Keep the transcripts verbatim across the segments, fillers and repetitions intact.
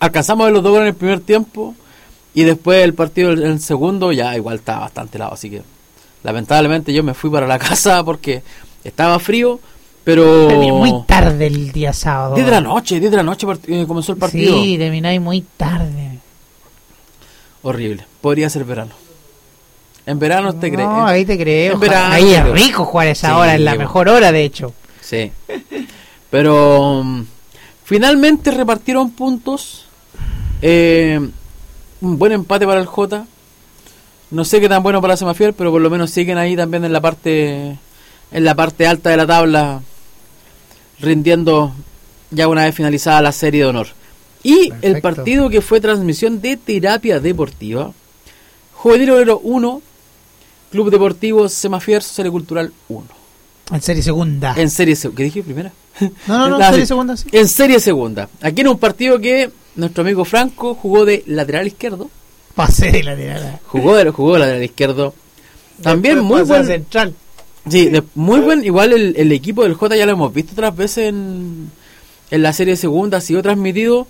alcanzamos a ver los dos goles en el primer tiempo y después el partido en el segundo ya igual estaba bastante helado, así que lamentablemente yo me fui para la casa porque estaba frío, pero... Terminé muy tarde el día sábado. diez de la noche, diez de la noche part- eh, comenzó el partido. Sí, terminé muy tarde. Horrible, podría ser verano. En verano te crees. No, ahí te creo. En verano, ahí es pero... rico jugar esa sí, hora, es la bueno. mejor hora de hecho. Sí. Pero um, finalmente repartieron puntos. Eh, un buen empate para el Jota. No sé qué tan bueno para Semafiel, pero por lo menos siguen ahí también en la parte en la parte alta de la tabla, rindiendo ya una vez finalizada la serie de honor. Y Perfecto. El partido que fue transmisión de Terapia Deportiva, Juvenil Obrero uno, Club Deportivo Semafiel Serie Cultural uno. En serie segunda. En serie segunda. ¿Qué dije primera? No, no, no, Ah, serie sí. segunda, sí. En serie segunda. Aquí en un partido que nuestro amigo Franco jugó de lateral izquierdo. Pasé de la tirada. Jugó de jugó de lateral izquierdo. También Después muy pasé a buen. central. Sí, de- muy buen. Igual el, el equipo del J ya lo hemos visto otras veces en, en la serie segunda, ha sido transmitido.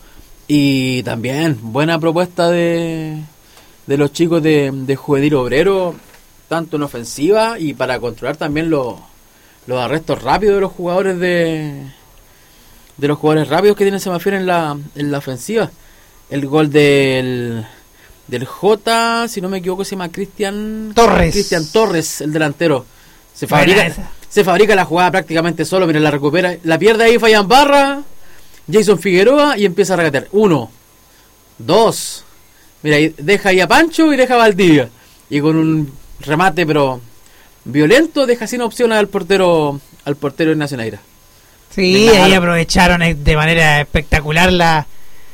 Y también buena propuesta de, de los chicos de, de Juvenil Obrero, tanto en ofensiva y para controlar también los, los arrestos rápidos de los jugadores de de los jugadores rápidos que tiene Semafiel en la, en la ofensiva. El gol del del J, si no me equivoco, se llama Cristian Torres. Cristian Torres, el delantero. Se Buena fabrica, esa. se fabrica la jugada prácticamente solo, mira, la recupera, la pierde ahí Fabián Barra, Jason Figueroa y empieza a regatear. Uno, dos, mira, y deja ahí a Pancho y deja a Valdivia. Y con un remate pero violento deja sin opción al portero al portero Ignacio Neira. Sí, Venga, ahí ahora. aprovecharon eh, de manera espectacular la,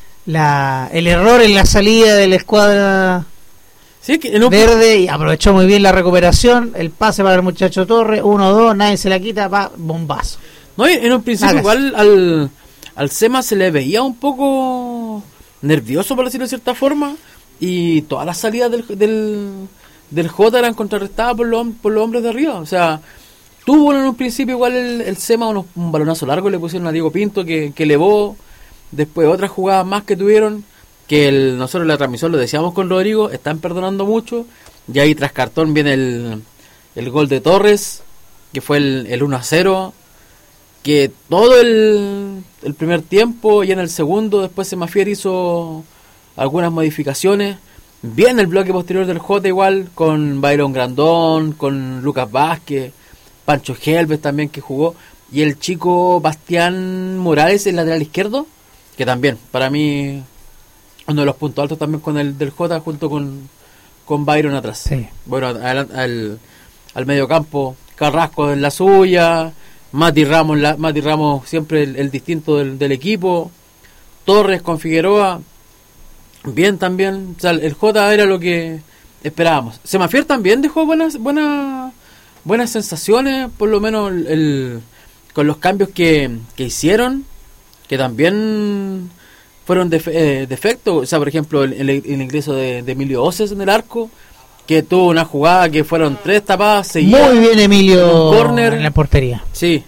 la el error en la salida de la escuadra Sí, que en un, verde y aprovechó muy bien la recuperación, el pase para el muchacho Torres, uno dos, nadie se la quita, va, bombazo. no, en un principio Hágase. igual al, al Sema se le veía un poco nervioso, por decirlo de cierta forma, y todas las salidas del del, del J eran contrarrestadas por los, por los hombres de arriba. O sea, tuvo en un principio igual el, el Sema unos, un balonazo largo, le pusieron a Diego Pinto que, que elevó, después otras jugadas más que tuvieron, que el, nosotros en la transmisión lo decíamos con Rodrigo, están perdonando mucho, y ahí tras cartón viene el, el gol de Torres, que fue el, el uno a cero, que todo el, el primer tiempo y en el segundo después Semafiel hizo algunas modificaciones. Bien el bloque posterior del J igual, con Byron Grandón, con Lucas Vázquez, Pancho Helves también que jugó, y el chico Bastián Morales, el lateral izquierdo, que también para mí uno de los puntos altos también con el del J junto con, con Byron atrás. Sí. Bueno, al, al, al medio campo Carrasco en la suya, Mati Ramos, la, Mati Ramos siempre el, el distinto del, del equipo, Torres con Figueroa, bien también, o sea, el J era lo que esperábamos. Semafiel también dejó buenas buenas buenas sensaciones, por lo menos el, el- con los cambios que, que hicieron, que también fueron def, eh, defectos. O sea, por ejemplo, el, el, el ingreso de, de Emilio Oces en el arco, que tuvo una jugada que fueron tres tapadas seguidas. Muy bien Emilio un córner. en la portería. Sí,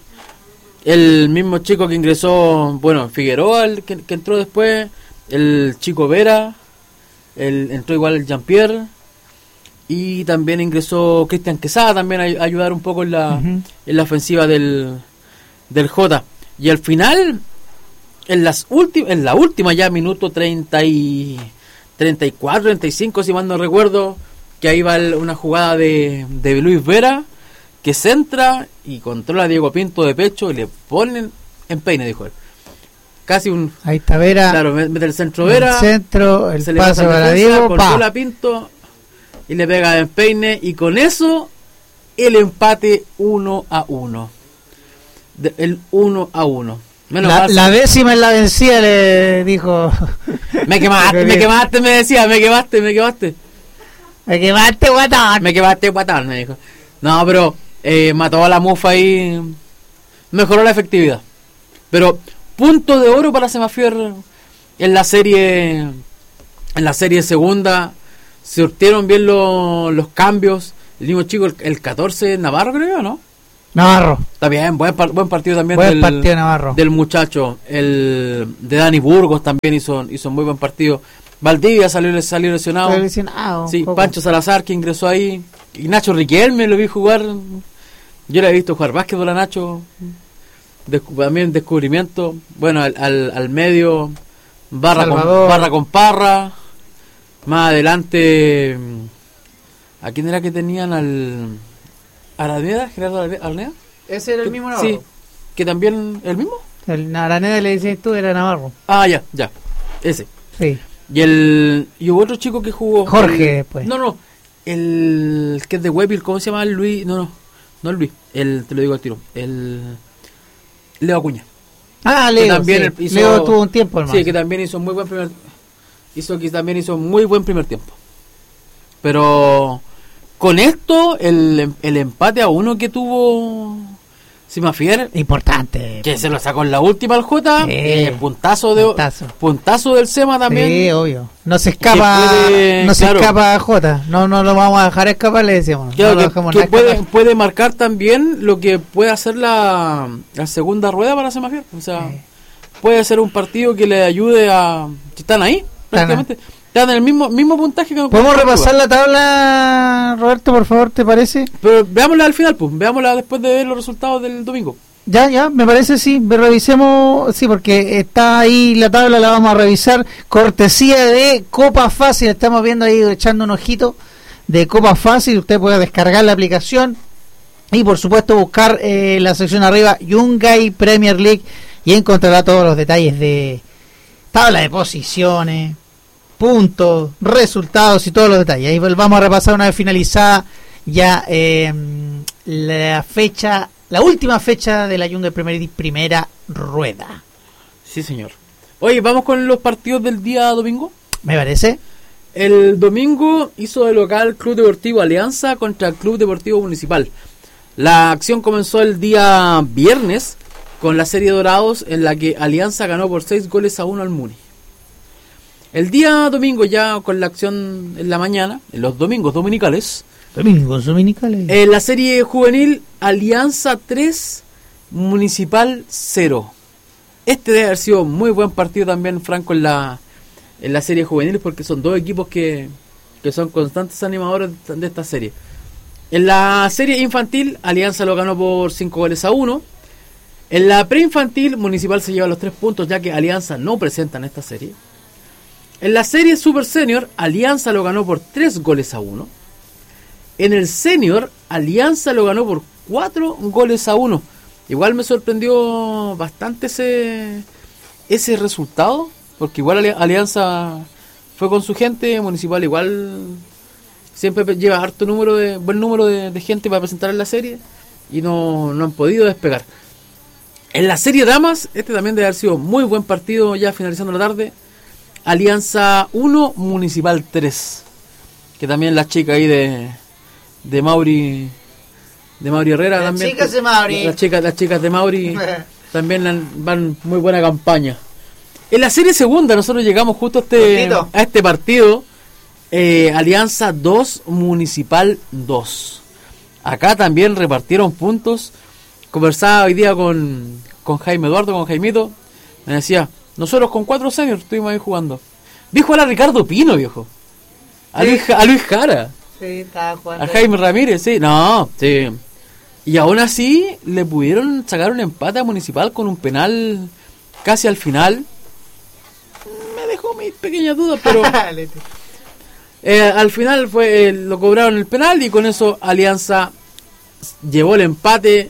el mismo chico que ingresó, bueno, Figueroa, el que, que entró después, el chico Vera, el, entró igual el Jean-Pierre, y también ingresó Cristian Quesada también a, a ayudar un poco en la, Ujú. en la ofensiva del, del J. Y al final, en las últimas, en la última ya, minuto treinta y treinta y cuatro, treinta y cinco, si mal no recuerdo, que ahí va el- una jugada de, de Luis Vera, que centra y controla a Diego Pinto de pecho y le ponen en peine, dijo él. Casi un... Ahí está Vera, Claro, mete el centro el Vera, centro, el se le pase pasa la para defensa, Diego, controla a pa. Pinto y le pega en peine, y con eso el empate uno a uno. De- el uno a uno. Menos La, mal, la décima en la vencida le dijo, me quemaste, me quemaste, me decía, me quemaste, me quemaste. me quemaste, guatón. Me quemaste, guatán, me dijo. No, pero eh, mató a la mufa ahí, mejoró la efectividad. Pero punto de oro para Semafiel en la serie, en la serie segunda. Surtieron bien lo- los cambios. El mismo chico, el, el catorce Navarro, creo, ¿no? Navarro. Está bien, buen, par- buen partido también Buen del, partido Navarro. del muchacho. El de Dani Burgos también hizo, hizo muy buen partido. Valdivia salió, salió lesionado. Estoy lesionado, Sí, un poco. Pancho Salazar que ingresó ahí. Y Nacho Riquelme lo vi jugar. Yo le he visto jugar básquetbol a Nacho. Descu- también descubrimiento. Bueno, al, al, al medio barra con, Salvador. barra con Parra. Más adelante, ¿a quién era que tenían? Al Araneda, Gerardo Arane- Araneda. Ese era el Que- mismo Navarro. Sí, que también el mismo. El Araneda le decías tú, era Navarro. Ah, ya, ya. Ese. Sí. Y el y hubo otro chico que jugó. Jorge, el- después. No, no. El que es de Webbil, ¿cómo se llama? El Luis. No, no. No el Luis. El, te lo digo al tiro. El Leo Acuña. Ah, Que Leo. también Sí. hizo- Leo tuvo un tiempo, hermano. Sí, que también hizo muy buen primer. Hizo que también hizo muy buen primer tiempo. Pero con esto, el, el empate a uno que tuvo Simafier, Importante. que se lo sacó en la última al Jota, Sí. eh, puntazo de Puntazo. puntazo del Sema también. Sí, obvio. No se escapa, Que puede- no se claro. escapa a Jota. No, no lo vamos a dejar escapar, le decíamos. Claro, no lo que, dejamos que nada puede, escapar. puede marcar también lo que puede hacer la, la segunda rueda para Semafier. O sea, Sí. puede ser un partido que le ayude a... Si están ahí, prácticamente. Están en el mismo mismo puntaje que ¿Podemos repasar la tabla, Roberto, por favor, te parece? Pero veámosla al final, pues. Veámosla después de ver los resultados del domingo. Ya, ya, me parece, sí. Me revisemos, sí, porque está ahí la tabla, la vamos a revisar. Cortesía de Copa Fácil, estamos viendo ahí, echando un ojito de Copa Fácil. Usted puede descargar la aplicación y, por supuesto, buscar eh, la sección arriba, Yungay Premier League, y encontrará todos los detalles de tabla de posiciones, puntos, resultados y todos los detalles. Ahí vamos a repasar una vez finalizada ya eh, la fecha, la última fecha de la Yungay Premier League, primera rueda. Sí, señor. Oye, vamos con los partidos del día domingo. Me parece. El domingo hizo de local Club Deportivo Alianza contra el Club Deportivo Municipal. La acción comenzó el día viernes con la serie Dorados, en la que Alianza ganó por seis goles a uno al Muni. El día domingo, ya con la acción en la mañana, en los domingos dominicales, Domingos dominicales. en la serie juvenil, Alianza tres, Municipal cero. Este debe haber sido muy buen partido también, Franco, en la en la serie juvenil, porque son dos equipos que, que son constantes animadores de esta serie. En la serie infantil, Alianza lo ganó por cinco goles a uno. En la preinfantil, Municipal se lleva los tres puntos, ya que Alianza no presenta en esta serie. En la serie Super Senior, Alianza lo ganó por tres goles a uno. En el Senior, Alianza lo ganó por cuatro goles a uno. Igual me sorprendió bastante ese, ese resultado, porque igual Ali- Alianza fue con su gente, Municipal igual siempre lleva harto número de, buen número de, de gente para presentar en la serie, y no, no han podido despegar. En la serie Damas, este también debe haber sido muy buen partido, ya finalizando la tarde. Alianza uno, Municipal tres. Que también las chicas ahí de de Mauri de Mauri Herrera Las también. chicas de Mauri. Las chicas, las chicas de Mauri también han- van muy buena campaña. En la serie segunda nosotros llegamos justo a este Cortito. a este partido. eh, Alianza dos, Municipal dos. Acá también repartieron puntos. Conversaba hoy día con, con Jaime Eduardo, con Jaimito. Me decía, nosotros con cuatro seniors estuvimos ahí jugando. Vi jugar a Ricardo Pino, viejo. A, Sí. Luis, a Luis Jara. Sí, estaba jugando. A Jaime Ramírez, sí. No, sí. Y aún así le pudieron sacar un empate a Municipal con un penal casi al final. Me dejó mis pequeñas dudas, pero eh, al final fue eh, lo cobraron el penal y con eso Alianza llevó el empate.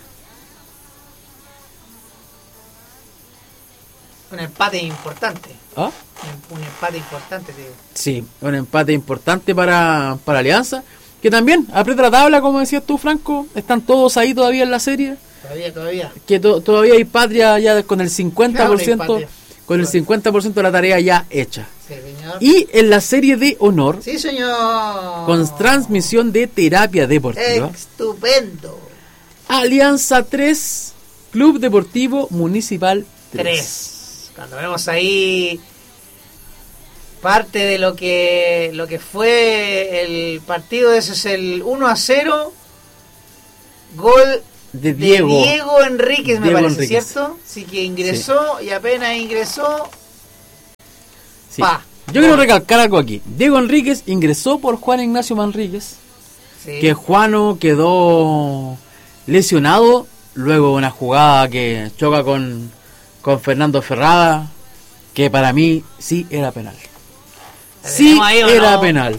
Un empate importante. ¿Ah? Un, un empate importante, tío. Sí, un empate importante para, para Alianza, que también aprieta la tabla, como decías tú, Franco. Están todos ahí todavía en la serie, Todavía, todavía. que to- todavía hay Patria ya con el cincuenta por ciento, Claro, hay Patria. con el cincuenta por ciento de la tarea ya hecha. Sí, señor. Y en la serie de honor, Sí, señor. con transmisión de terapia deportiva, Estupendo. Alianza tres, Club Deportivo Municipal tres. Tres. Cuando vemos ahí parte de lo que lo que fue el partido, ese es el uno a cero, gol de Diego. De Diego Enríquez, me Diego parece, Enríquez. ¿cierto? Sí, que ingresó sí. y apenas ingresó... Sí. Pa. Yo quiero recalcar algo aquí. Diego Enríquez ingresó por Juan Ignacio Manríquez, sí. que Juano quedó lesionado luego de una jugada que choca con, con Fernando Ferrada, que para mí sí era penal. Sí era no? penal.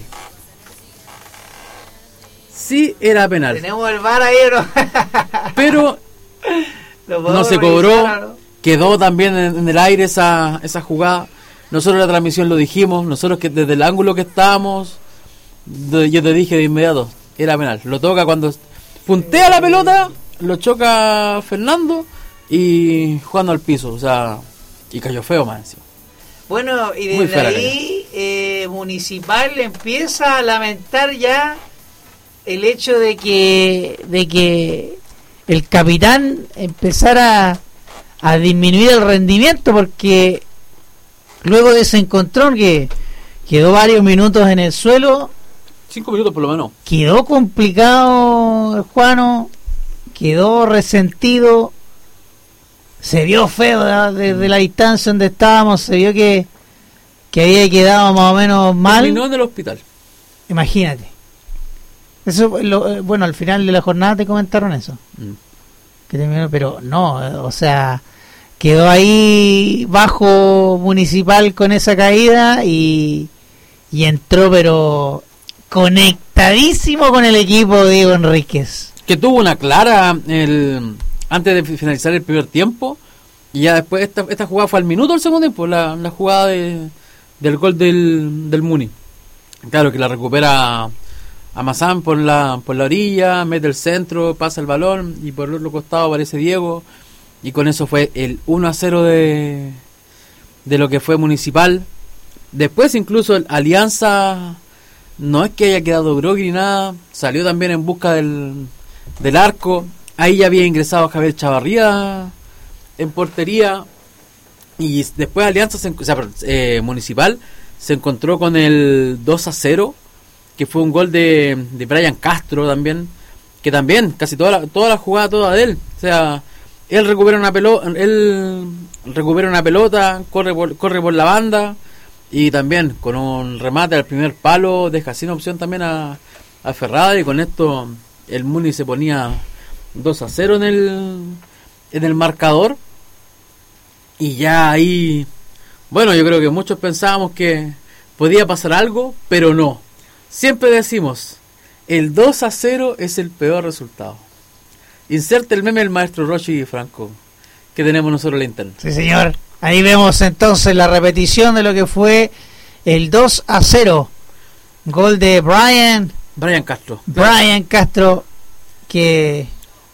Sí era penal. Tenemos el V A R ahí, ¿no? Pero no se cobró, revisar, ¿no? Quedó también en, en el aire esa, esa jugada. Nosotros en la transmisión lo dijimos, nosotros que desde el ángulo que estábamos, yo te dije de inmediato, era penal. Lo toca cuando puntea la pelota, lo choca Fernando y jugando al piso, o sea, y cayó feo más encima. Bueno, y desde ahí eh, Municipal empieza a lamentar ya el hecho de que de que el capitán empezara a disminuir el rendimiento, porque luego de ese encontrón que quedó varios minutos en el suelo, cinco minutos por lo menos, quedó complicado el Juano, quedó resentido, se vio feo desde la distancia donde estábamos, se vio que que había quedado más o menos mal. Terminó en el hospital. Imagínate. Eso, lo, bueno, al final de la jornada te comentaron eso. Mm. Que terminó, pero no, o sea, quedó ahí bajo Municipal con esa caída y, y entró, pero conectadísimo con el equipo de Diego Enríquez. Que tuvo una clara el antes de finalizar el primer tiempo, y ya después esta, esta jugada fue al minuto del segundo tiempo, la, la jugada de, del gol del, del Muni. Claro, que la recupera a Mazán por la por la orilla, mete el centro, pasa el balón y por el otro costado aparece Diego, y con eso fue el uno a cero de, de lo que fue Municipal. Después incluso el Alianza no es que haya quedado groggy ni nada, salió también en busca del, del arco. Ahí ya había ingresado Javier Chavarría en portería, y después Alianza se, o sea, eh, Municipal se encontró con el dos a cero, que fue un gol de, de Brian Castro también, que también casi toda la, toda la jugada toda de él, o sea, él recupera una pelota, él recupera una pelota, corre por, corre por la banda, y también con un remate al primer palo deja sin opción también a, a Ferrada, y con esto el Muni se ponía dos a cero en el en el marcador. Y ya ahí, bueno, yo creo que muchos pensábamos que podía pasar algo, pero no. Siempre decimos, el dos a cero es el peor resultado. Inserte el meme del maestro Rochi y Franco que tenemos nosotros en la internet. Sí, señor. Ahí vemos entonces la repetición de lo que fue el dos a cero. Gol de Brian. Brian Castro. Brian Castro, que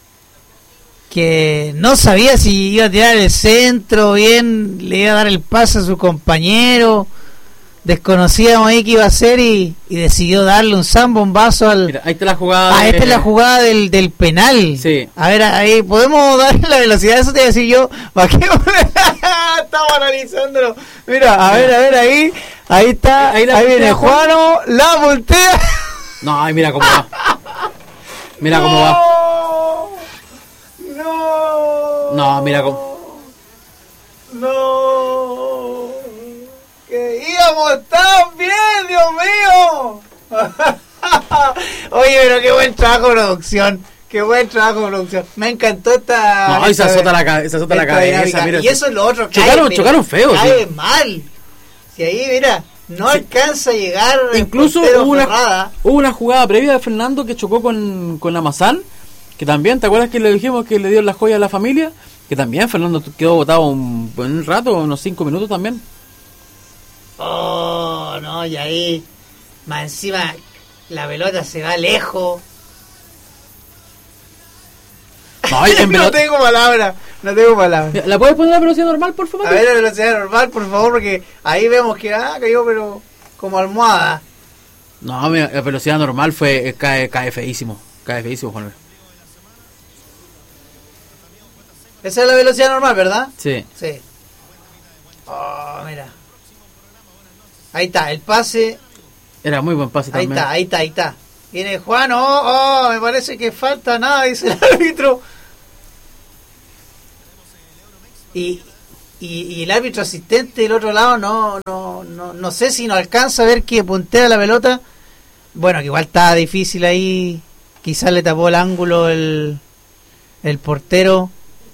que no sabía si iba a tirar el centro bien, le iba a dar el pase a su compañero, desconocíamos ahí qué iba a hacer, y, y decidió darle un zambombazo al... Mira, ahí está la jugada. Ah, de... esta es la jugada del, del penal. Sí. A ver, ahí podemos darle la velocidad, eso te iba a decir yo. ¿Para qué? Estamos analizándolo. Mira, a ver, a ver, ahí, ahí está, ahí, ahí viene Juano, la voltea. No, ay, mira cómo va. Mira no, cómo va. No. No, mira cómo. No. Que íbamos tan bien, Dios mío. Oye, pero qué buen trabajo de producción. Qué buen trabajo de producción. Me encantó esta. No, esa azota la, esa azota la cabeza. Mira, y eso es lo otro. Chocaron, cae, chocaron feo. Cae sí. mal. Si ahí, mira. No sí. alcanza a llegar. Incluso hubo una, hubo una jugada previa de Fernando que chocó con, con Amazán, que también, ¿te acuerdas que le dijimos que le dio la joya a la familia? Que también Fernando quedó botado un buen rato, unos cinco minutos también. Oh, no, y ahí, más encima, la pelota se va lejos. No, en no tengo palabra, no tengo palabra. ¿La puedes poner a velocidad normal, por favor? A ver, a velocidad normal, por favor, porque ahí vemos que ah, cayó, pero como almohada. No, mira, la velocidad normal fue cae, cae feísimo, cae feísimo, Juan. Esa es la velocidad normal, ¿verdad? Sí. Sí. Oh, mira. Ahí está, el pase. Era muy buen pase ahí también. Ahí está, ahí está, ahí está. Viene Juan, oh, oh, me parece que falta nada, dice el árbitro. y, y, y el árbitro asistente del otro lado no, no, no, no sé si no alcanza a ver que puntea la pelota. Bueno, que igual estaba difícil ahí, quizás le tapó el ángulo el, el portero.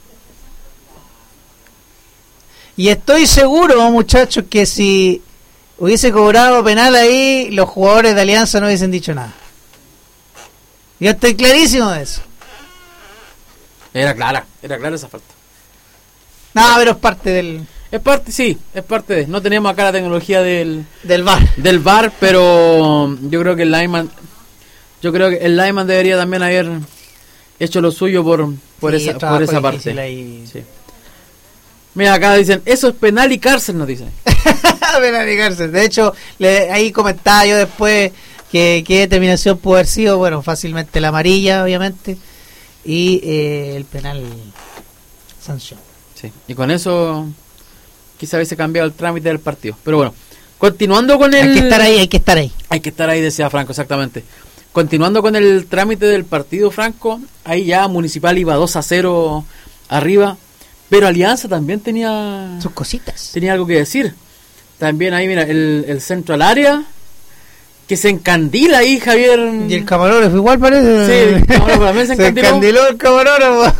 Y estoy seguro, muchachos, que si hubiese cobrado penal ahí, los jugadores de Alianza no hubiesen dicho nada. Yo estoy clarísimo de eso. Era clara, era clara esa falta. No, pero es parte del... Es parte, sí, es parte de... No tenemos acá la tecnología del... Del V A R. Del V A R, pero yo creo que el lineman... Yo creo que el lineman debería también haber hecho lo suyo por, por Sí, esa, por esa parte. Ahí. Sí. Mira, acá dicen, eso es penal y cárcel, nos dicen. Penal y cárcel. De hecho, le, ahí comentaba yo después que qué determinación pudo haber sido. Bueno, fácilmente la amarilla, obviamente. Y eh, el penal sanción. Sí, y con eso quizá hubiese cambiado el trámite del partido. Pero bueno, continuando con el... Hay que estar ahí, hay que estar ahí. Hay que estar ahí, decía Franco, exactamente. Continuando con el trámite del partido, Franco, ahí ya Municipal iba dos a cero arriba, pero Alianza también tenía... Sus cositas. Tenía algo que decir. También ahí, mira, el, el centro al área, que se encandila ahí, Javier. Y el camarógrafo igual parece. Sí, el camarógrafo también se se encandiló. encandiló el camarógrafo.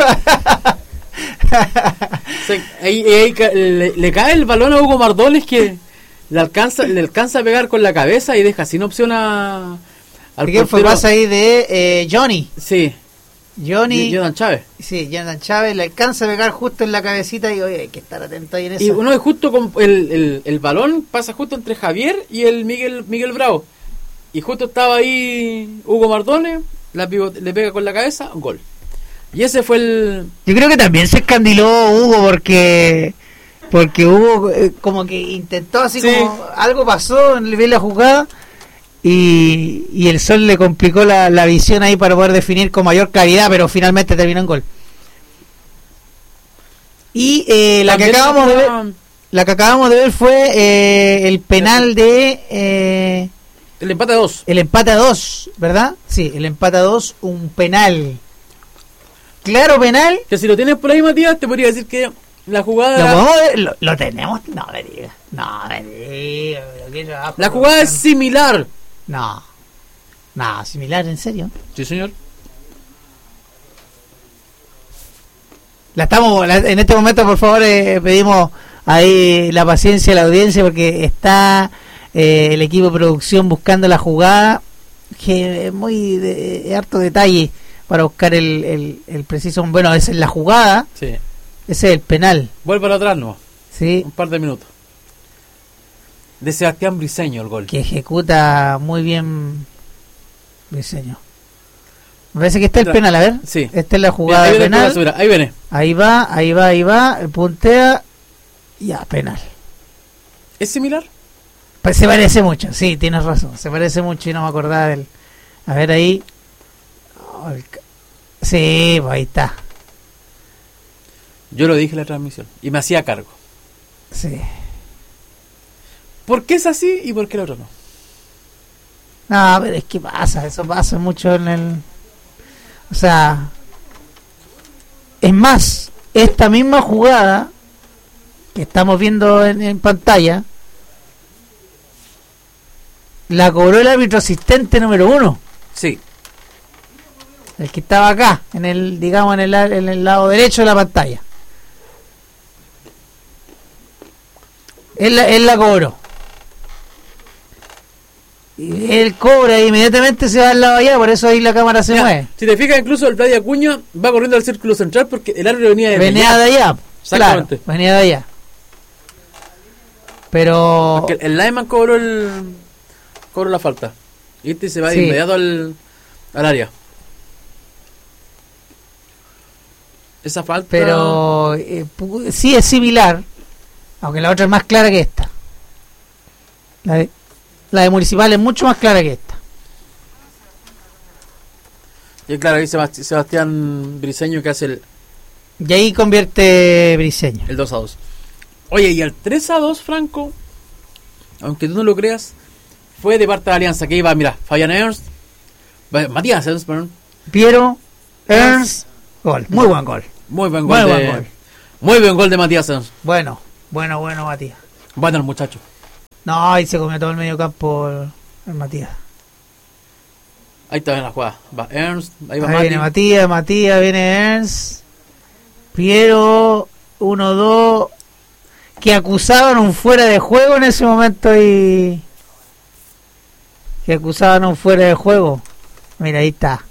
Se, ahí, ahí ca- le, le cae el balón a Hugo Mardones que le alcanza, le alcanza a pegar con la cabeza y deja sin opción a, al ¿Qué fue? portero. Pasa ahí de eh, Johnny. Sí, Johnny. Jonathan Chávez. Sí, Jonathan Chávez le alcanza a pegar justo en la cabecita y oye, hay que estar atento ahí en eso. Y uno es justo con el, el, el balón pasa justo entre Javier y el Miguel Miguel Bravo. Y justo estaba ahí Hugo Mardones, la pivote, le pega con la cabeza, un gol. Y ese fue el... Yo creo que también se escandiló Hugo porque porque Hugo eh, como que intentó así Sí. como algo pasó en el- la jugada y, y el sol le complicó la, la visión ahí para poder definir con mayor claridad, pero finalmente terminó en gol. Y eh, la que También acabamos de ver, estaba la que acabamos de ver fue eh, el penal de eh, el empate a dos. el empate a dos, ¿verdad? Sí, el empate a dos, un penal. Claro penal. Que si lo tienes por ahí, Matías, te podría decir que la jugada... ¿Lo, era- podemos ver? ¿Lo, lo tenemos? No me digas. No me digas. pero qué trabajo la jugada es tan- similar. No. No, similar, ¿en serio? Sí, señor. La estamos, la- en este momento, por favor, eh, pedimos ahí la paciencia de la audiencia porque está eh, el equipo de producción buscando la jugada, que es muy de, de harto detalle para buscar el, el, el preciso. Bueno, esa es la jugada, Sí. ese es el penal, Vuelve para atrás, no. ¿sí? Un par de minutos. De Sebastián Briseño el gol. Que ejecuta muy bien Briseño. Me parece que está el Tra- penal, a ver. Sí. Esta es la Mira, jugada ahí de viene la penal. basura, ahí viene. Ahí va, ahí va, ahí va. Puntea. Ya, penal. ¿Es similar? Pues se parece mucho, sí, tienes razón. Se parece mucho y no me acordaba del. A ver ahí. Oh, el ca- Sí, pues ahí está. Yo lo dije en la transmisión y me hacía cargo. Sí. ¿Por qué es así y por qué el otro no? No, pero es que pasa, eso pasa mucho en el. O sea. Es más, esta misma jugada que estamos viendo en, en pantalla la cobró el árbitro asistente número uno, Sí. el que estaba acá, en el, digamos, en el, la- en el lado derecho de la pantalla. Él, la- él la cobró. Y él cobra e inmediatamente se va al lado allá, por eso ahí la cámara se Mira, mueve. si te fijas, incluso el Playa Acuña va corriendo al círculo central porque el árbitro venía de Venía de allá, claro, Exactamente. venía de allá. Pero Porque el lineman cobró el cobró la falta. Y este se va de Sí. inmediato al, al área. Esa falta. pero eh, pu- sí es similar, aunque la otra es más clara que esta. La de, la de Municipal es mucho más clara que esta. Y claro, ahí Sebast- Sebastián Briseño que hace el, Y ahí convierte Briseño. el dos a dos. Oye, y el tres a dos, Franco, aunque tú no lo creas, fue de parte de la Alianza, que iba, mira, Fabián Ernst, va- Matías Ernst, perdón, Piero, Ernst, gol. Muy buen gol. muy buen Muy gol, buen de, gol. Muy buen gol de Matías Sanz. Bueno, bueno, bueno, Matías. Bueno el muchacho. No, ahí se comió todo el medio campo el, el Matías. Ahí está en la jugada. Va Ernst, ahí va Ahí Mati. viene Matías, Matías, viene Ernst. Piero, uno dos. Que acusaban un fuera de juego en ese momento y... Que acusaban un fuera de juego. Mira, ahí está.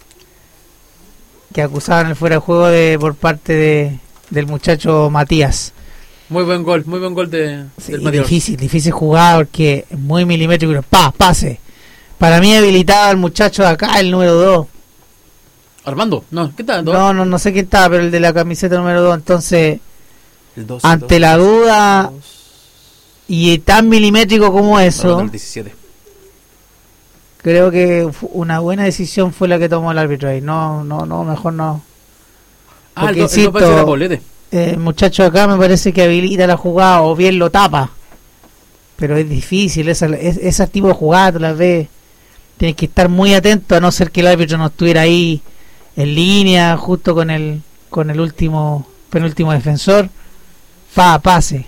Que acusaban el fuera de juego de por parte de del muchacho Matías. Muy buen gol, muy buen gol de, Sí, del Matías. difícil, difícil jugar porque es muy milimétrico. Pero pa, pase. Para mí habilitaba al muchacho de acá, el número dos. Armando, no, ¿qué tal? No, no, no sé quién estaba, pero el de la camiseta número dos. Entonces, El dos, ante el dos, la el duda dos. y tan milimétrico como eso, El diecisiete. creo que fu- una buena decisión fue la que tomó el árbitro ahí. No, no, no, mejor no. Ah, el Porque, dos, el dos insisto, parece que era Poblete. Eh, el muchacho acá me parece que habilita la jugada o bien lo tapa. Pero es difícil, esa, es, esas tipos de jugadas tú las ves. Tienes que estar muy atento a no ser que el árbitro no estuviera ahí en línea justo con el con el último penúltimo defensor. Pa, pase.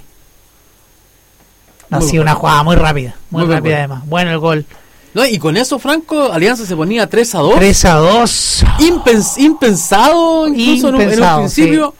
No, ha Muy sido bueno. una jugada muy rápida, muy, Muy buen rápida gol. además. Bueno el gol. No, y con eso, Franco, Alianza se ponía tres a dos. tres a dos. Impens- impensado, incluso en un- en un, Impensado, principio.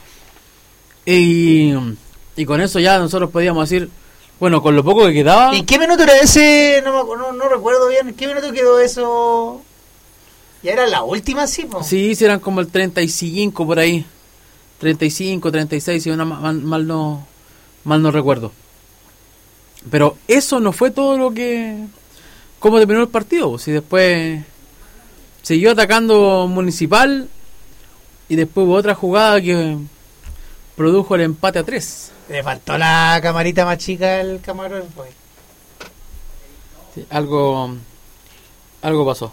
Y, y con eso ya nosotros podíamos decir, bueno, con lo poco que quedaba. ¿En qué minuto era ese? No, me acu- no, no recuerdo bien. ¿En qué minuto quedó eso? Ya era la última, sí, po. Sí, sí, eran como el treinta y cinco por ahí. treinta y cinco, treinta y seis, si una, mal, mal no mal no recuerdo. Pero eso no fue todo lo que... ¿Cómo terminó el partido? Si después siguió atacando Municipal y después hubo otra jugada que produjo el empate a tres. Le faltó la camarita más chica al camarón, pues. Sí, algo, algo pasó.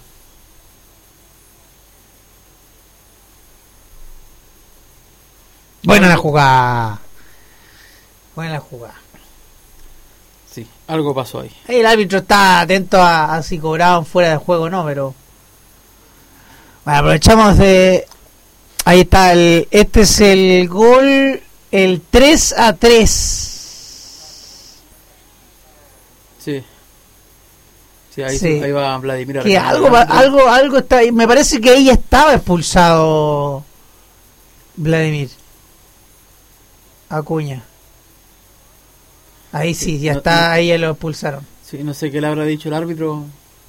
Buena la jugada. Buena la jugada. Sí, algo pasó ahí. Ahí el árbitro está atento a, a si cobraban fuera de juego o no, pero... Bueno, aprovechamos de... Ahí está, el este es el gol, el tres a tres. Sí. Sí, ahí, Sí. ahí va Vladimir. Que Arcano. algo, va- algo, algo está ahí. Me parece que ahí ya estaba expulsado Vladimir Acuña. Ahí sí, ya No- está, no- ahí ya lo expulsaron. Sí, no sé qué le habrá dicho el árbitro.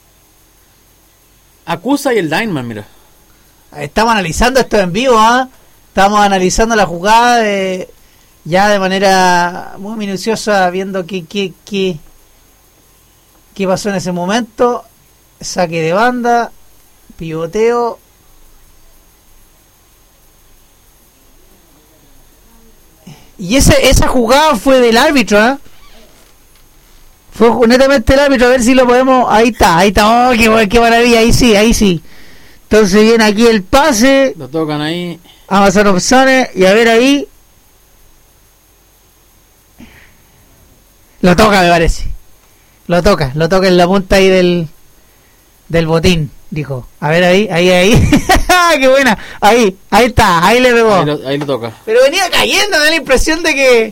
Acusa y el lineman, mira. Estamos analizando esto en vivo, ¿ah? Estamos analizando la jugada de, ya de manera muy minuciosa, viendo qué, qué, qué, qué pasó en ese momento. Saque de banda, pivoteo. Y ese, esa jugada fue del árbitro, ¿ah? Fue netamente el árbitro, a ver si lo podemos... Ahí está, ahí está, oh, qué, bu- qué maravilla, ahí sí, ahí sí. Entonces viene aquí el pase, Lo tocan ahí. Amazon opciones, y a ver ahí. Lo toca, me parece. Lo toca, lo toca en la punta ahí del del botín, dijo. A ver ahí, ahí, ahí. ¡Qué buena! Ahí, ahí está, ahí le pegó. Ahí lo, ahí lo toca. Pero venía cayendo, me da la impresión de que...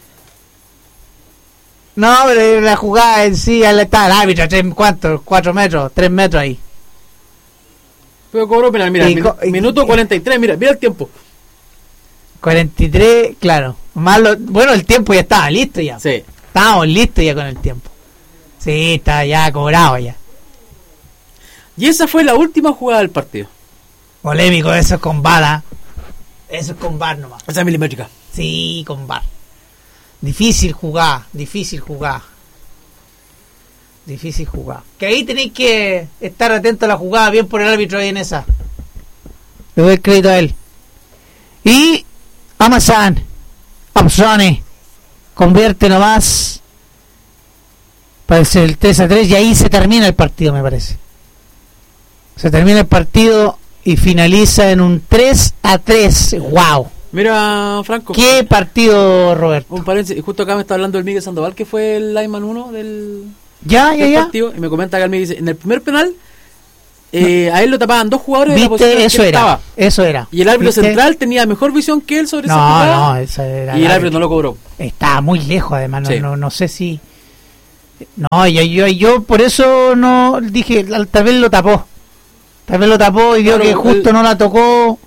No, pero la jugada en sí, ahí está el árbitro, tres, ¿cuánto? Cuatro metros, tres metros ahí. Pero cobró penal, mira, Y min- co- y- minuto cuarenta y tres, mira, mira el tiempo. cuarenta y tres, claro. Más lo- bueno, el tiempo ya estaba listo ya. Sí. Estábamos listos ya con el tiempo. Sí, está ya cobrado ya. Y esa fue la última jugada del partido. Polémico, eso es con bala. Eso es con bar nomás. Esa es milimétrica. Sí, con bar. Difícil jugar, difícil jugar. Difícil jugar. Que ahí tenéis que estar atento a la jugada, bien por el árbitro ahí en esa. Le doy el crédito a él. Y Amazon, Opsone, convierte nomás para ser el tres a tres y ahí se termina el partido, me parece. Se termina el partido y finaliza en un tres a tres. ¡Wow! Mira, Franco. ¿Qué partido, Roberto? Un paréntesis, justo acá me está hablando el Miguel Sandoval, que fue el lineman uno del, Ya, ya, del ya. partido, y me comenta que el Miguel dice, en el primer penal, eh, a él lo tapaban dos jugadores de la ¿Viste? posición en Eso que era, estaba. eso era. Y el árbitro ¿Viste? central tenía mejor visión que él sobre esa No, jugada. no, eso era Y el árbitro no lo cobró. Estaba muy lejos, además, no, Sí. no, no sé si... No, yo, yo, yo por eso no dije, tal vez lo tapó. Tal vez lo tapó y vio Claro, que justo el- no la tocó.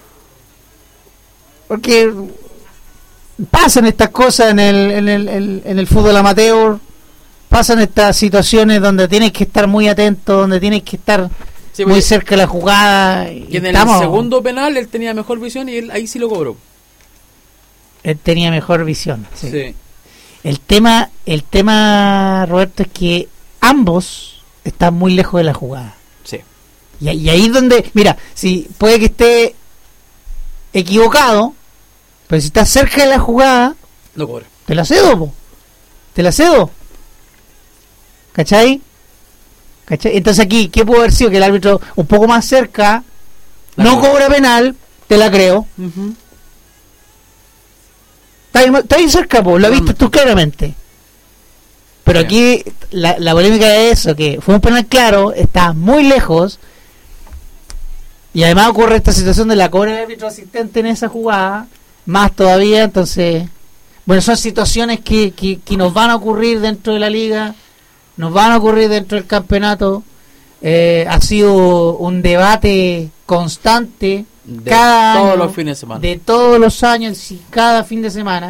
Porque pasan estas cosas en el, en el, en, en el fútbol amateur. Pasan estas situaciones donde tienes que estar muy atento, donde tienes que estar Sí, muy porque- cerca de la jugada. Y Y en el estamos- segundo penal él tenía mejor visión y él ahí sí lo cobró. Él tenía mejor visión. Sí. Sí. El tema, el tema, Roberto, es que ambos están muy lejos de la jugada. Sí. Y, y ahí es donde, mira, si puede que esté equivocado, pero si está cerca de la jugada, Lo cobra. te la cedo, po. Te la cedo. ¿Cachai? ¿Cachai? Entonces aquí, ¿qué pudo haber sido? Que el árbitro un poco más cerca La no cobra. cobra penal, te la creo. Ujú. Está ahí, está ahí cerca, po, lo viste tú claramente. Pero Sí. aquí la, la polémica es eso, que fue un penal claro, está muy lejos. Y además ocurre esta situación de la cobra del árbitro asistente en esa jugada, más todavía, entonces, bueno, son situaciones que, que, que nos van a ocurrir dentro de la liga, nos van a ocurrir dentro del campeonato. Eh, ha sido un debate constante De cada todos año, los fines de semana. de todos los años y cada fin de semana,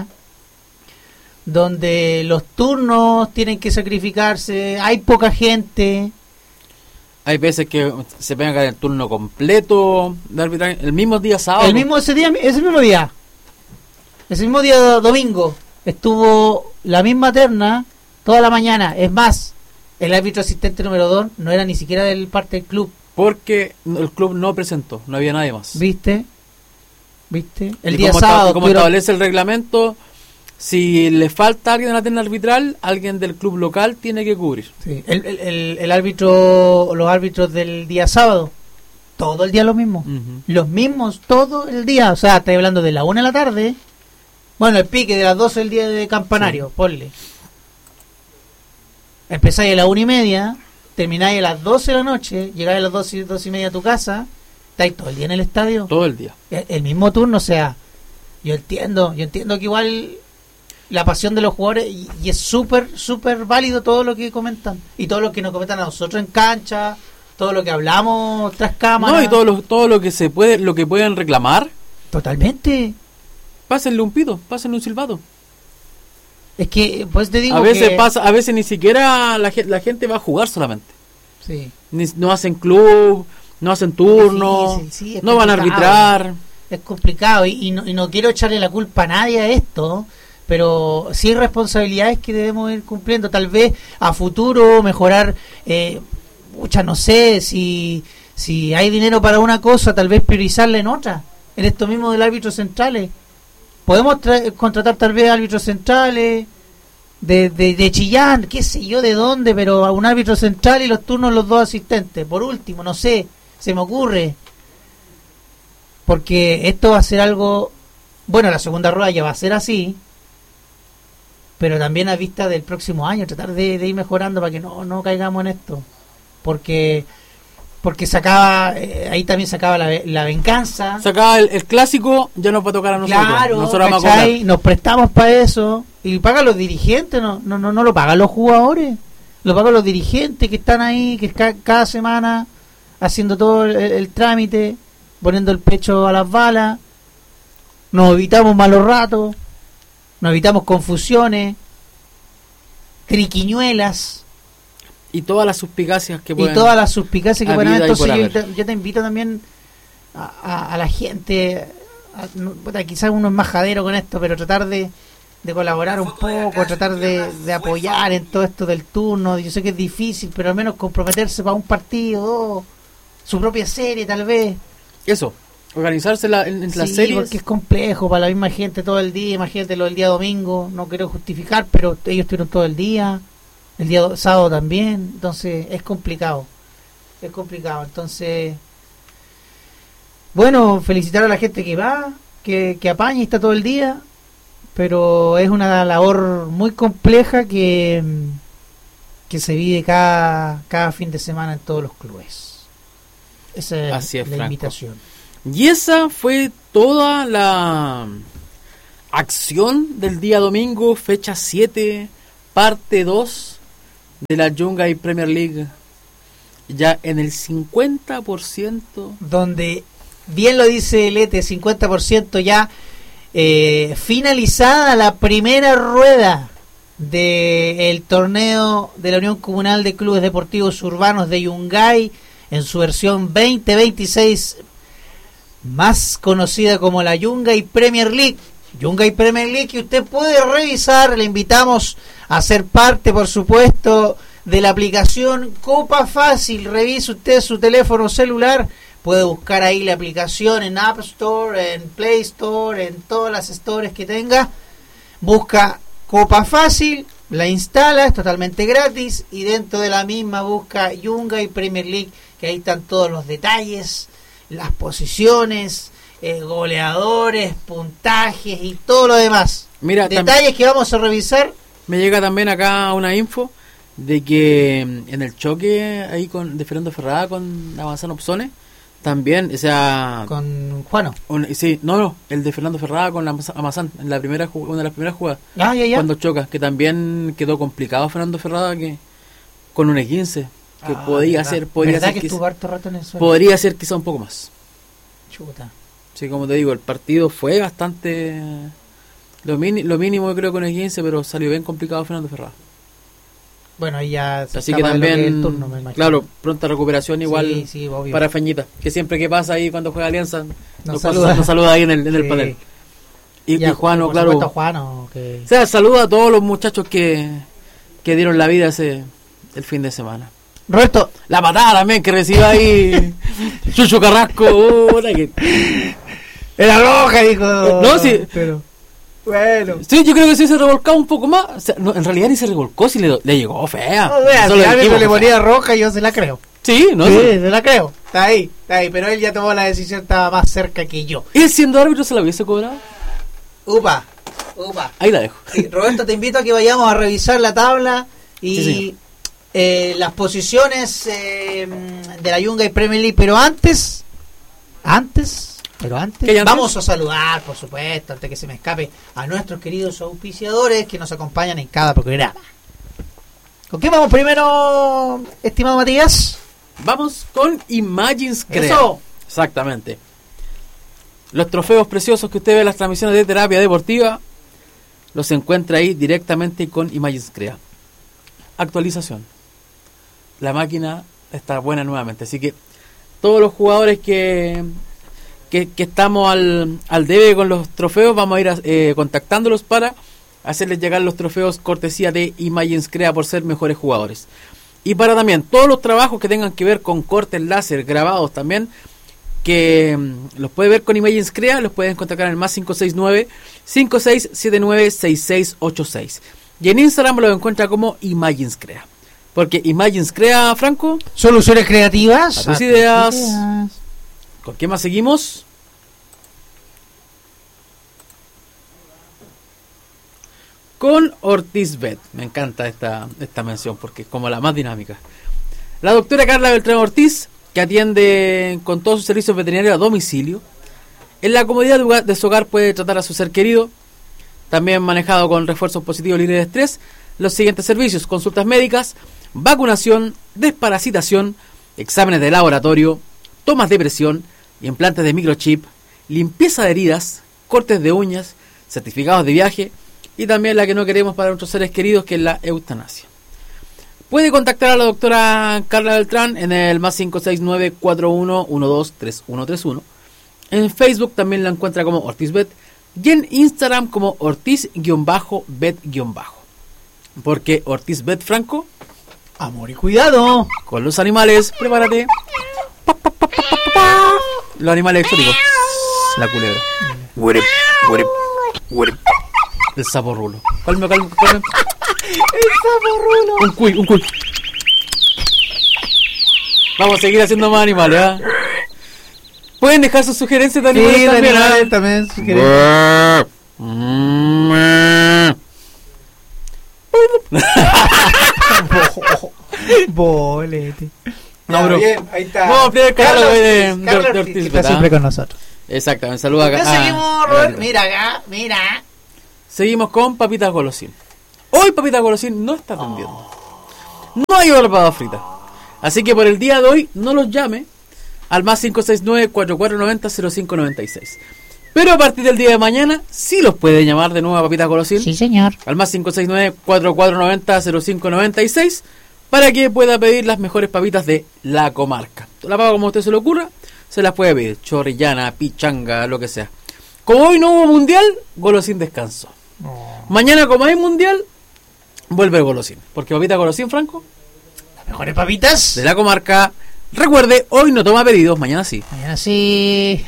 donde los turnos tienen que sacrificarse, hay poca gente. Hay veces que se pegan el turno completo de arbitraje el mismo día sábado. El mismo ese día, ese mismo día, ese mismo día domingo, estuvo la misma terna toda la mañana. Es más, el árbitro asistente número dos no era ni siquiera del parte del club. Porque el club no presentó, no había nadie más. ¿Viste? ¿Viste? El Y día como sábado. esta- como tuvieron- establece el reglamento, si le falta alguien en la terna arbitral, alguien del club local tiene que cubrir. Sí, el, el, el, el árbitro, los árbitros del día sábado, todo el día lo mismo. Ujú. Los mismos todo el día. O sea, estoy hablando de la una de la tarde. Bueno, el pique de las doce del día de campanario, ponle. Empezáis a las una y media, termináis a las doce de la noche, llegáis a las doce, doce y media a tu casa, estáis todo el día en el estadio. Todo el día. El, el mismo turno, o sea, yo entiendo, yo entiendo que igual la pasión de los jugadores, y, y es súper, súper válido todo lo que comentan, y todo lo que nos comentan a nosotros en cancha, todo lo que hablamos tras cámara. No, y todo lo, todo lo que se puede, lo que puedan reclamar, Totalmente. pásenle un pito, pásenle un silbato. Es que, pues te digo A veces que- pasa, a veces ni siquiera la, gen- la gente va a jugar solamente. Sí. Ni- no hacen club, no hacen turno, Difícil, sí, es no van a complicado. arbitrar. Es complicado y, y, no, y no quiero echarle la culpa a nadie a esto, pero sí hay responsabilidades que debemos ir cumpliendo. Tal vez a futuro mejorar, eh, mucha, no sé, si, si hay dinero para una cosa, tal vez priorizarla en otra. En esto mismo del árbitro centrales. Podemos tra- contratar tal vez árbitros centrales de, de, de Chillán, qué sé yo de dónde, pero a un árbitro central y los turnos los dos asistentes. Por último, no sé, se me ocurre. Porque esto va a ser algo, bueno, la segunda rueda ya va a ser así, pero también a vista del próximo año, tratar de, de ir mejorando para que no, no caigamos en esto. Porque porque sacaba, eh, ahí también sacaba la, la venganza. Sacaba el, el clásico, ya nos va a tocar a nosotros. Claro, nosotros vamos a ¿cachai? cobrar. Nos prestamos para eso y pagan los dirigentes, no, no, no, no lo pagan los jugadores, lo pagan los dirigentes que están ahí, que ca- cada semana haciendo todo el, el trámite, poniendo el pecho a las balas. Nos evitamos malos ratos, nos evitamos confusiones, triquiñuelas Y todas las suspicacias que pueden. y todas las suspicacias que pueden haber. habida y por Entonces yo, haber. te- yo te invito también a, a- a la gente, a- no, puta, quizás uno es majadero con esto, pero tratar de, de colaborar un poco, tratar de, de apoyar en todo esto del turno. Yo sé que es difícil, pero al menos comprometerse para un partido, dos, su propia serie tal vez. Eso, organizarse la, en, en las Sí, series. porque es complejo para la misma gente todo el día. Imagínate lo del día domingo, no quiero justificar, pero ellos estuvieron todo el día, el día do- sábado también, entonces es complicado, es complicado. Entonces, bueno, felicitar a la gente que va, que, que apaña y está todo el día, pero es una labor muy compleja que, que se vive cada, cada fin de semana en todos los clubes. Esa es, Así es, la Franco. invitación. Y esa fue toda la acción del día domingo, fecha siete, parte dos de la Yungay Premier League. Ya en el cincuenta por ciento. Donde, bien lo dice Lete, cincuenta por ciento ya eh, finalizada la primera rueda del torneo de la Unión Comunal de Clubes Deportivos Urbanos de Yungay en su versión veinte veintiséis, más conocida como la Yungay Premier League. Yungay Premier League que usted puede revisar, le invitamos a ser parte, por supuesto, de la aplicación Copa Fácil. Revise usted su teléfono celular, puede buscar ahí la aplicación en App Store, en Play Store, en todas las stores que tenga. Busca Copa Fácil, la instala, es totalmente gratis, y dentro de la misma busca Yungay Premier League, que ahí están todos los detalles, las posiciones, eh, goleadores, puntajes y todo lo demás. Mira, detalles que vamos a revisar. Me llega también acá una info de que en el choque ahí con de Fernando Ferrada con Avanzano Opsones también, o sea, con Juano. Un, sí, no, no, el de Fernando Ferrada con la Amazán en la primera una de las primeras jugadas. Ah, ya, ya. Cuando choca, que también quedó complicado Fernando Ferrada que con un E quince que ah, podía verdad. ser, podría ¿verdad ser que quizá, estuvo harto rato en el suelo? podría ser quizá un poco más. Chuta. Sí, como te digo, el partido fue bastante lo, mini, lo mínimo creo con el quince, pero salió bien complicado Fernando Ferrada. Bueno, ahí ya se así que también, que el turno, me imagino. Claro, pronta recuperación igual sí, sí, obvio. para Feñita, que siempre que pasa ahí cuando juega Alianza nos, nos saluda. nos saluda ahí en el, en el sí. panel. Y, ya, y Juano, por claro. supuesto, Juano, que... O sea, saluda a todos los muchachos que, que dieron la vida ese el fin de semana. Roberto, la patada también que reciba ahí Chucho Carrasco. Oh, que... era roja, dijo. No, sí. Pero... Bueno. Sí, yo creo que sí se revolcaba un poco más. O sea, no, en realidad ni se revolcó, si le, le llegó fea. No, vea, si a mí le ponía fea. roja, yo se la creo. Sí, no sí, sé. se la creo. Está ahí, está ahí. Pero él ya tomó la decisión, estaba más cerca que yo. ¿Él siendo árbitro se la hubiese cobrado? Upa, upa. Ahí la dejo. Sí, Roberto, te invito a que vayamos a revisar la tabla y sí, eh, las posiciones eh, de la Yungay Premier League. Pero antes, antes... Pero antes, antes vamos a saludar, por supuesto, antes que se me escape, a nuestros queridos auspiciadores que nos acompañan en cada programa. ¿Con qué vamos primero, estimado Matías? Vamos con Imagines Crea. Eso. Exactamente. Los trofeos preciosos que usted ve en las transmisiones de terapia deportiva los encuentra ahí directamente con Imagines Crea. Actualización. La máquina está buena nuevamente, así que todos los jugadores que... Que, que estamos al, al debe con los trofeos, vamos a ir a, eh, contactándolos para hacerles llegar los trofeos cortesía de Imagines Crea por ser mejores jugadores. Y para también todos los trabajos que tengan que ver con cortes láser, grabados también, que mm, los puede ver con Imagines Crea, los pueden contactar en el más cinco seis nueve, cinco seis siete nueve, seis seis ocho seis. Y en Instagram lo encuentra como Imagines Crea. Porque Imagines Crea, Franco, soluciones creativas, a tus ideas. ideas. ¿Con qué más seguimos? Con Ortiz Vet. Me encanta esta, esta mención porque es como la más dinámica. La doctora Carla Beltrán Ortiz, que atiende con todos sus servicios veterinarios a domicilio. En la comodidad de su hogar puede tratar a su ser querido. También manejado con refuerzos positivos libres de estrés. Los siguientes servicios: consultas médicas, vacunación, desparasitación, exámenes de laboratorio, tomas de presión, implantes de microchip, limpieza de heridas, cortes de uñas, certificados de viaje y también la que no queremos para nuestros seres queridos, que es la eutanasia. Puede contactar a la doctora Carla Beltrán en el más cinco seis nueve, cuatro uno uno dos, tres uno tres uno. En Facebook también la encuentra como OrtizVet y en Instagram como Ortiz-Bet-. Porque OrtizVet, Franco, amor y cuidado con los animales. Prepárate. Los animales exóticos. La culebra. Huere, huere, huere. El sapo rulo. Calma, calma, calma. El sapo rulo. Un cuy, un cuy. Vamos a seguir haciendo más animales, ¿eh? Pueden dejar sus sugerencias de animales sí, también, de animales ¿eh? también sugerencias. Bolete. No, bro. Bien, ahí está. Vamos a ampliar el canal Carlos de, Ortiz, de, Carlos de Ortiz, Ortiz. que está ¿verdad? siempre con nosotros. Exactamente, saluda acá. Ya seguimos, ah, Robert. ah, Mira acá, mira. Seguimos con papitas golosín. Hoy papitas golosín no está atendiendo. No hay papas fritas. Así que por el día de hoy no los llame al más cinco seis nueve, cuatro cuatro nueve cero, cero cinco nueve seis. Pero a partir del día de mañana sí los puede llamar de nuevo a papitas golosín. Sí, señor. Al más cinco seis nueve, cuatro cuatro nueve cero, cero cinco nueve seis para que pueda pedir las mejores papitas de la comarca. La papa como a usted se le ocurra, se las puede pedir. Chorrillana, pichanga, lo que sea. Como hoy no hubo mundial, golosín descanso. Oh. Mañana como hay mundial, vuelve el golosín. Porque papita golosín, Franco, Las mejores papitas. de la comarca. Recuerde, hoy no toma pedidos, mañana sí. Mañana sí.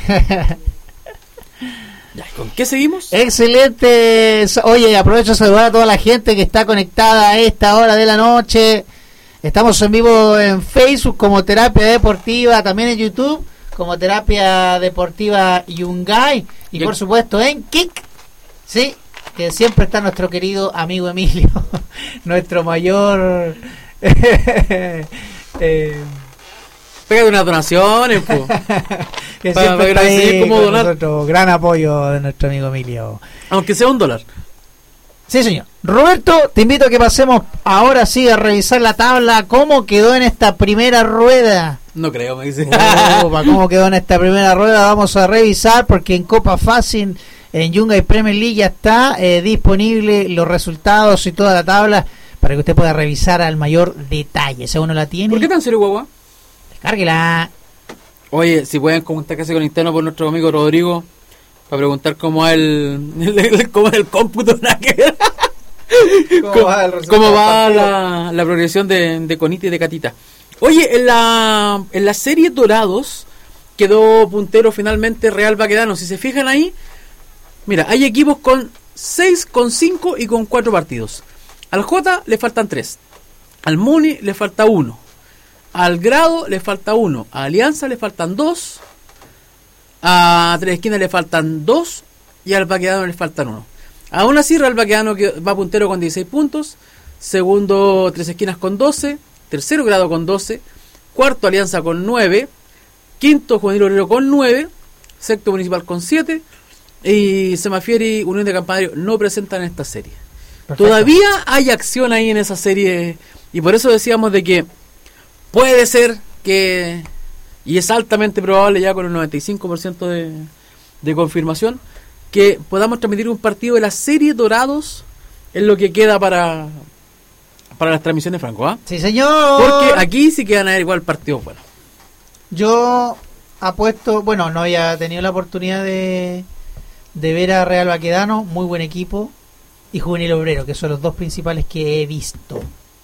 Ya, ¿con qué seguimos? Excelente. Oye, aprovecho de saludar a toda la gente que está conectada a esta hora de la noche. Estamos en vivo en Facebook como Terapia Deportiva, también en YouTube como Terapia Deportiva Yungay y Bien. por supuesto en Kik, sí, que siempre está nuestro querido amigo Emilio, nuestro mayor eh, Pégate unas donaciones, po. que Para- siempre para está decidir ahí cómo con donar. nosotros. Gran apoyo de nuestro amigo Emilio. Aunque sea un dólar. Sí, señor. Roberto, te invito a que pasemos ahora sí a revisar la tabla. ¿Cómo quedó en esta primera rueda? No creo, me dice. Opa, ¿cómo quedó en esta primera rueda? Vamos a revisar porque en Copa Fácil, en Yungay Premier League ya está eh, disponible los resultados y toda la tabla para que usted pueda revisar al mayor detalle. Si uno la tiene, ¿Por qué tan serio, guagua? descárguela. Oye, si pueden contactarse con interno por nuestro amigo Rodrigo para preguntar cómo va el, el, el- cómo es el cómputo. nada que ver. ¿Cómo va el resultado cómo va del partido? la, la progresión de, de Conita y de Catita. Oye, en la, en la serie Dorados quedó puntero finalmente Real Baquedano. Si se fijan ahí, mira, hay equipos con seis, con cinco y con cuatro partidos. Al J le faltan tres. Al Muni le falta uno. Al Grado le falta uno. A Alianza le faltan dos. A Tres Esquinas le faltan dos. Y al Baquedano le faltan uno. Aún así, Real Baquedano que va puntero con dieciséis puntos. Segundo, Tres Esquinas con doce. Tercero, Grado con doce. Cuarto, Alianza con nueve. Quinto, Juvenil Obrero con nueve. Sexto, Municipal con siete. Y Semafieri y Unión de Campanario no presentan esta serie. Perfecto. Todavía hay acción ahí en esa serie. Y por eso decíamos de que puede ser que, y es altamente probable ya con el noventa y cinco por ciento de, de confirmación, que podamos transmitir un partido de la serie Dorados en lo que queda para para las transmisiones, Franco, ¿ah? Sí, señor. Porque aquí sí que van a haber igual partidos buenos. Yo apuesto, bueno, no había tenido la oportunidad de, de ver a Real Baquedano, muy buen equipo, y Juvenil Obrero, que son los dos principales que he visto.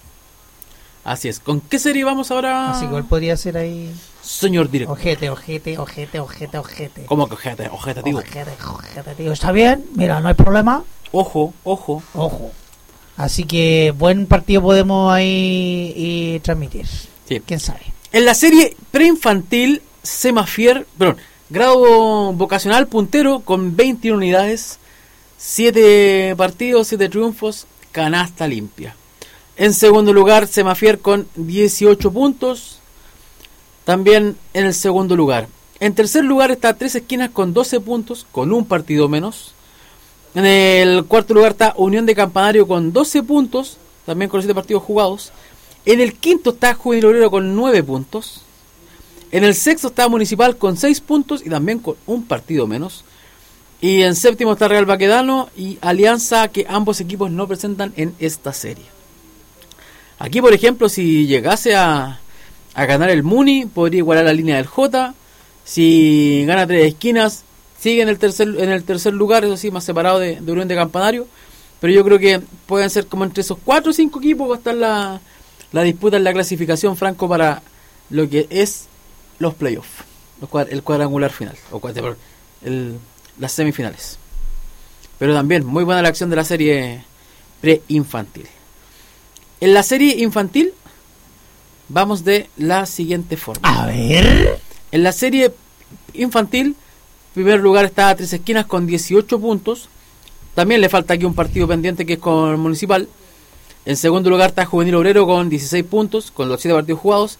Así es. ¿Con qué serie vamos ahora, Así que igual podría ser ahí. señor director? Ojete, ojete, ojete, ojete, ojete. ¿Cómo que ojete? Ojete, tío. Ojete, ojete, tío. ¿Está bien? Mira, no hay problema. Ojo, ojo. Ojo. Así que buen partido podemos ahí y transmitir. Sí. ¿Quién sabe? En la serie preinfantil, Semafier, perdón, grado vocacional puntero con veintiuna unidades, siete partidos, siete triunfos, canasta limpia. En segundo lugar, Semafier con dieciocho puntos, también en el segundo lugar. En tercer lugar está Tres Esquinas con doce puntos, con un partido menos. En el cuarto lugar está Unión de Campanario con doce puntos, también con siete partidos jugados. En el quinto está Juvenil Obrero con nueve puntos. En el sexto está Municipal con seis puntos y también con un partido menos. Y en séptimo está Real Baquedano y Alianza, que ambos equipos no presentan en esta serie. Aquí, por ejemplo, si llegase a, a ganar el Muni, podría igualar la línea del J. Si gana Tres Esquinas, sigue en el tercer, en el tercer lugar, eso sí, más separado de, de Unión de Campanario. Pero yo creo que pueden ser como entre esos cuatro o cinco equipos va a estar la, la disputa en la clasificación, Franco, para lo que es los playoffs, los cuad- el cuadrangular final, o cuad- perdón, el, las semifinales. Pero también muy buena la acción de la serie preinfantil. En la serie infantil vamos de la siguiente forma. A ver. En la serie infantil, en primer lugar está Tres Esquinas con dieciocho puntos. También le falta aquí un partido pendiente que es con el Municipal. En segundo lugar está Juvenil Obrero con dieciséis puntos, con los siete partidos jugados.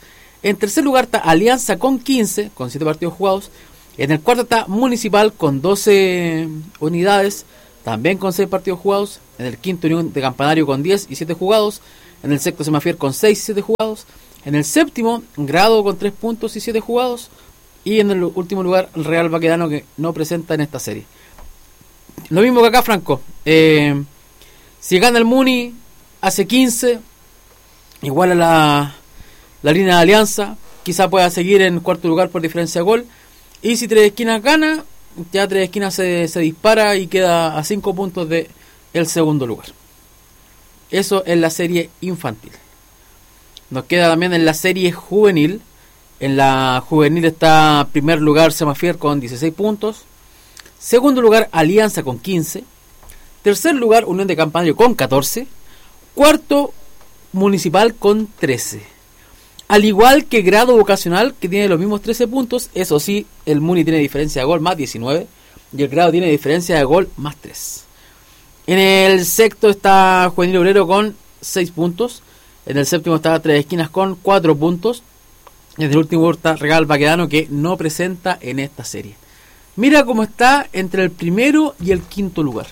En tercer lugar está Alianza con quince, con siete partidos jugados. En el cuarto está Municipal con doce unidades, también con seis partidos jugados. En el quinto, Unión de Campanario con diez y siete jugados. En el sexto, Semafier con seis y siete jugados. En el séptimo, Grado con tres puntos y siete jugados. Y en el último lugar, el Real Baquedano, que no presenta en esta serie. Lo mismo que acá, Franco. Eh, si gana el Muni, hace quince, igual a la, la línea de Alianza. Quizá pueda seguir en cuarto lugar por diferencia de gol. Y si Tres Esquinas gana, ya Tres Esquinas se, se dispara y queda a cinco puntos de el segundo lugar. Eso es la serie infantil. Nos queda también en la serie juvenil. En la juvenil está primer lugar Semafier con dieciséis puntos. Segundo lugar Alianza con quince. Tercer lugar Unión de Campanario con catorce. Cuarto Municipal con trece. Al igual que Grado Vocacional, que tiene los mismos trece puntos. Eso sí, el Muni tiene diferencia de gol más diecinueve. Y el Grado tiene diferencia de gol más tres. En el sexto está Juvenil Obrero con seis puntos. En el séptimo está Tres Esquinas con cuatro puntos. Y en el último está Real Baquedano, que no presenta en esta serie. Mira cómo está entre el primero y el quinto lugar.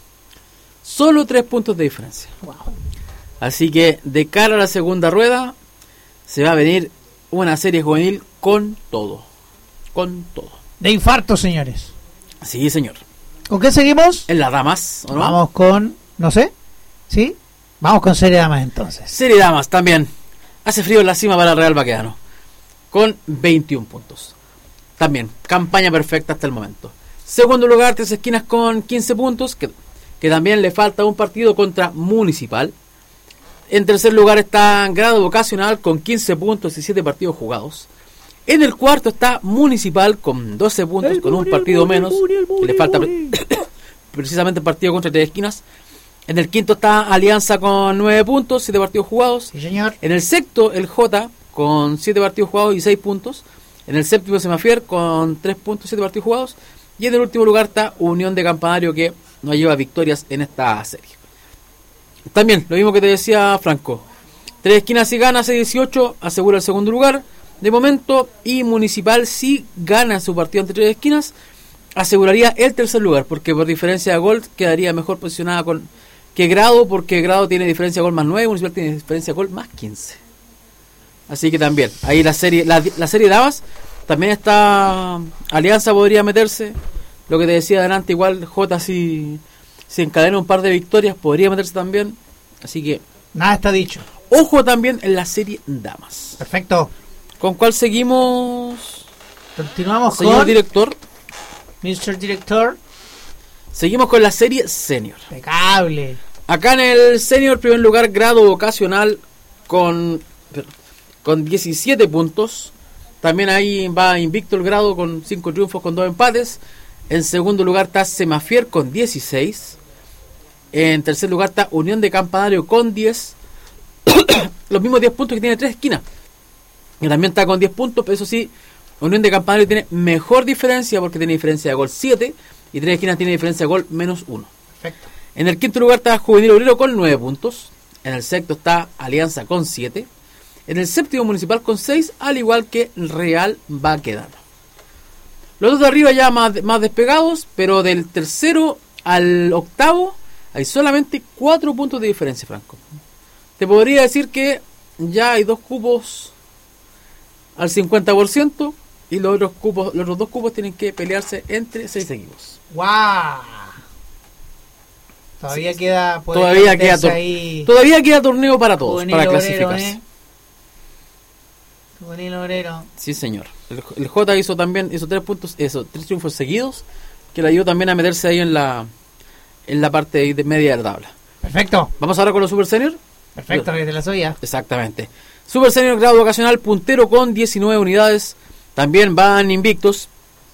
Solo tres puntos de diferencia. Wow. Así que de cara a la segunda rueda se va a venir una serie juvenil con todo. Con todo. De infarto, señores. Sí, señor. ¿Con qué seguimos? En las damas, ¿o no? Vamos con, no sé, ¿sí? Vamos con serie de damas entonces. Serie damas también. Hace frío en la cima para el Real Baquedano. Con veintiún puntos. También, campaña perfecta hasta el momento. Segundo lugar, Tres Esquinas con quince puntos. Que, que también le falta un partido contra Municipal. En tercer lugar está Grado Vocacional con quince puntos y siete partidos jugados. En el cuarto está Municipal con doce puntos, el con Muriel, un partido Muriel, menos. Muriel, Muriel, que le falta pre- precisamente el partido contra Tres Esquinas. En el quinto está Alianza con nueve puntos, siete partidos jugados. Sí, señor. En el sexto, el J con siete partidos jugados y seis puntos. En el séptimo, Semafier con tres puntos, siete partidos jugados. Y en el último lugar está Unión de Campanario, que no lleva victorias en esta serie. También, lo mismo que te decía Franco. Tres Esquinas si gana hace dieciocho, asegura el segundo lugar de momento. Y Municipal si gana su partido ante Tres Esquinas, aseguraría el tercer lugar, porque por diferencia de gol quedaría mejor posicionada con que Grado, porque Grado tiene diferencia de gol más nueve, Municipal tiene diferencia de gol más quince. Así que también, ahí la serie la, la serie de Davas, también está Alianza podría meterse, lo que te decía adelante, igual J si, si encadena un par de victorias podría meterse también, así que nada está dicho. Ojo también en la serie Damas. Perfecto. ¿Con cuál seguimos? Continuamos señor con director. mister Director. Seguimos con la serie Senior. Impecable. Acá en el Senior, primer lugar, Grado Vocacional con, con diecisiete puntos. También ahí va invicto el Grado con cinco triunfos con dos empates. En segundo lugar está Semafier con dieciséis. En tercer lugar está Unión de Campanario con diez. Los mismos diez puntos que tiene Tres Esquinas, que también está con diez puntos, pero eso sí, Unión de Campanario tiene mejor diferencia porque tiene diferencia de gol siete y Tres Esquinas tiene diferencia de gol menos uno. Perfecto. En el quinto lugar está Juvenil Obrero con nueve puntos. En el sexto está Alianza con siete. En el séptimo Municipal con seis, al igual que Real Baquedano. Los dos de arriba ya más, más despegados, pero del tercero al octavo hay solamente cuatro puntos de diferencia, Franco. Te podría decir que ya hay dos cupos al cincuenta por ciento y los otros cupos, los otros dos cupos tienen que pelearse entre seis equipos. ¡Guau! Todavía sí, queda todavía queda, tor- ahí todavía queda torneo para todos, Juvenil para Obrero, clasificarse. ¿eh? Juvenil Obrero. Sí, señor. El, el J hizo también hizo tres puntos, eso, tres triunfos seguidos, que le ayudó también a meterse ahí en la en la parte de media de la tabla. Perfecto. Vamos ahora con los Super Senior. Perfecto, que te la soy ya. Exactamente. Super Senior Grado Vocacional, puntero con diecinueve unidades. También van invictos.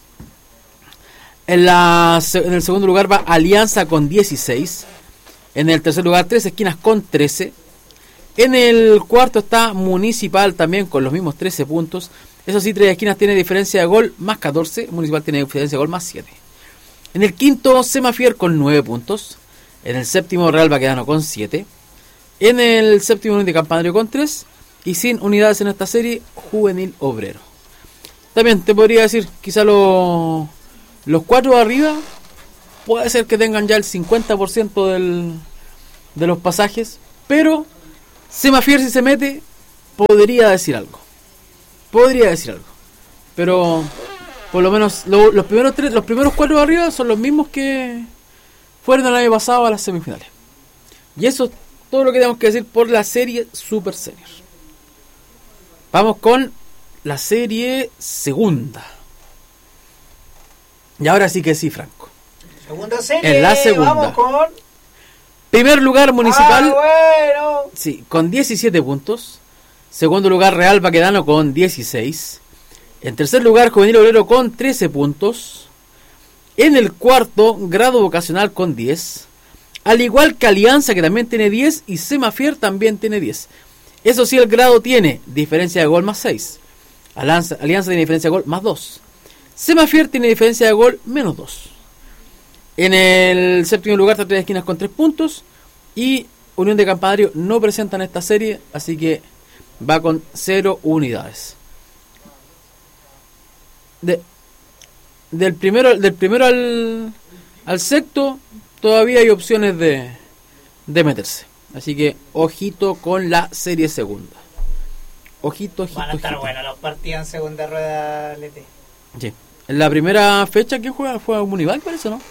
En, la, en el segundo lugar va Alianza con dieciséis. En el tercer lugar, Tres Esquinas con trece. En el cuarto está Municipal también con los mismos trece puntos. Eso sí, Tres Esquinas tiene diferencia de gol más catorce. Municipal tiene diferencia de gol más siete. En el quinto, Semafier con nueve puntos. En el séptimo, Real Baquedano con siete. En el séptimo, Unión de Campanario con tres. y sin unidades en esta serie, Juvenil Obrero. También te podría decir, quizá lo, los cuatro de arriba puede ser que tengan ya el cincuenta por ciento del, de los pasajes, pero Semafier, si se mete, podría decir algo. Podría decir algo. Pero por lo menos lo, los primeros tres, los primeros cuatro de arriba son los mismos que fueron el año pasado a las semifinales. Y eso es todo lo que tenemos que decir por la serie Super Senior. Vamos con la serie segunda. Y ahora sí que sí, Franco. Segunda serie. En la segunda. Vamos con... Primer lugar Municipal. Ah, bueno. Sí, con diecisiete puntos. Segundo lugar Real Baquedano con dieciséis. En tercer lugar Juvenil Obrero con trece puntos. En el cuarto Grado Vocacional con diez. Al igual que Alianza, que también tiene diez. Y Semafier también tiene diez. Eso sí, el grado tiene diferencia de gol más seis. Alianza, Alianza tiene diferencia de gol más dos. Semafier tiene diferencia de gol menos dos. En el séptimo lugar está Tres Esquinas con tres puntos. Y Unión de Campanario no presentan esta serie, así que va con cero unidades. De, del primero del primero al, al sexto todavía hay opciones de, de meterse. Así que ojito con la serie segunda. Ojito, ojito, Van a estar ojito. buenos los partidos en segunda rueda, Lete. Sí. En la primera fecha, ¿quién juega? Fue Munival, parece, ¿no?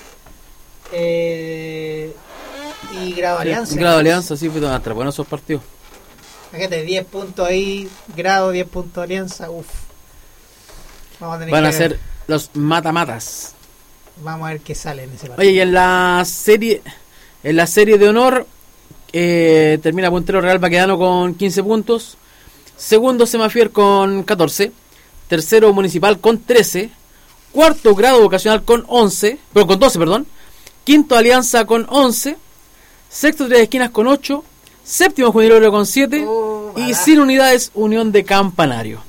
Eh, y Grado Sí, Alianza. Grado Alianza, sí, fueron hasta buenos esos partidos. Fíjate, diez puntos ahí, Grado, diez puntos Alianza, uff. Vamos a tener Van que a ver. ser los mata-matas. Vamos a ver qué sale en ese partido. Oye, y en la serie en la serie de honor eh, termina puntero Real Baquedano con quince puntos. Segundo Semafier con catorce. Tercero Municipal con trece. Cuarto Grado Vocacional con once. Pero con doce, perdón. Quinto Alianza con once. Sexto Tres Esquinas con ocho. Séptimo Juvenil Obrero con siete. Uh, y bala. sin unidades Unión de Campanario.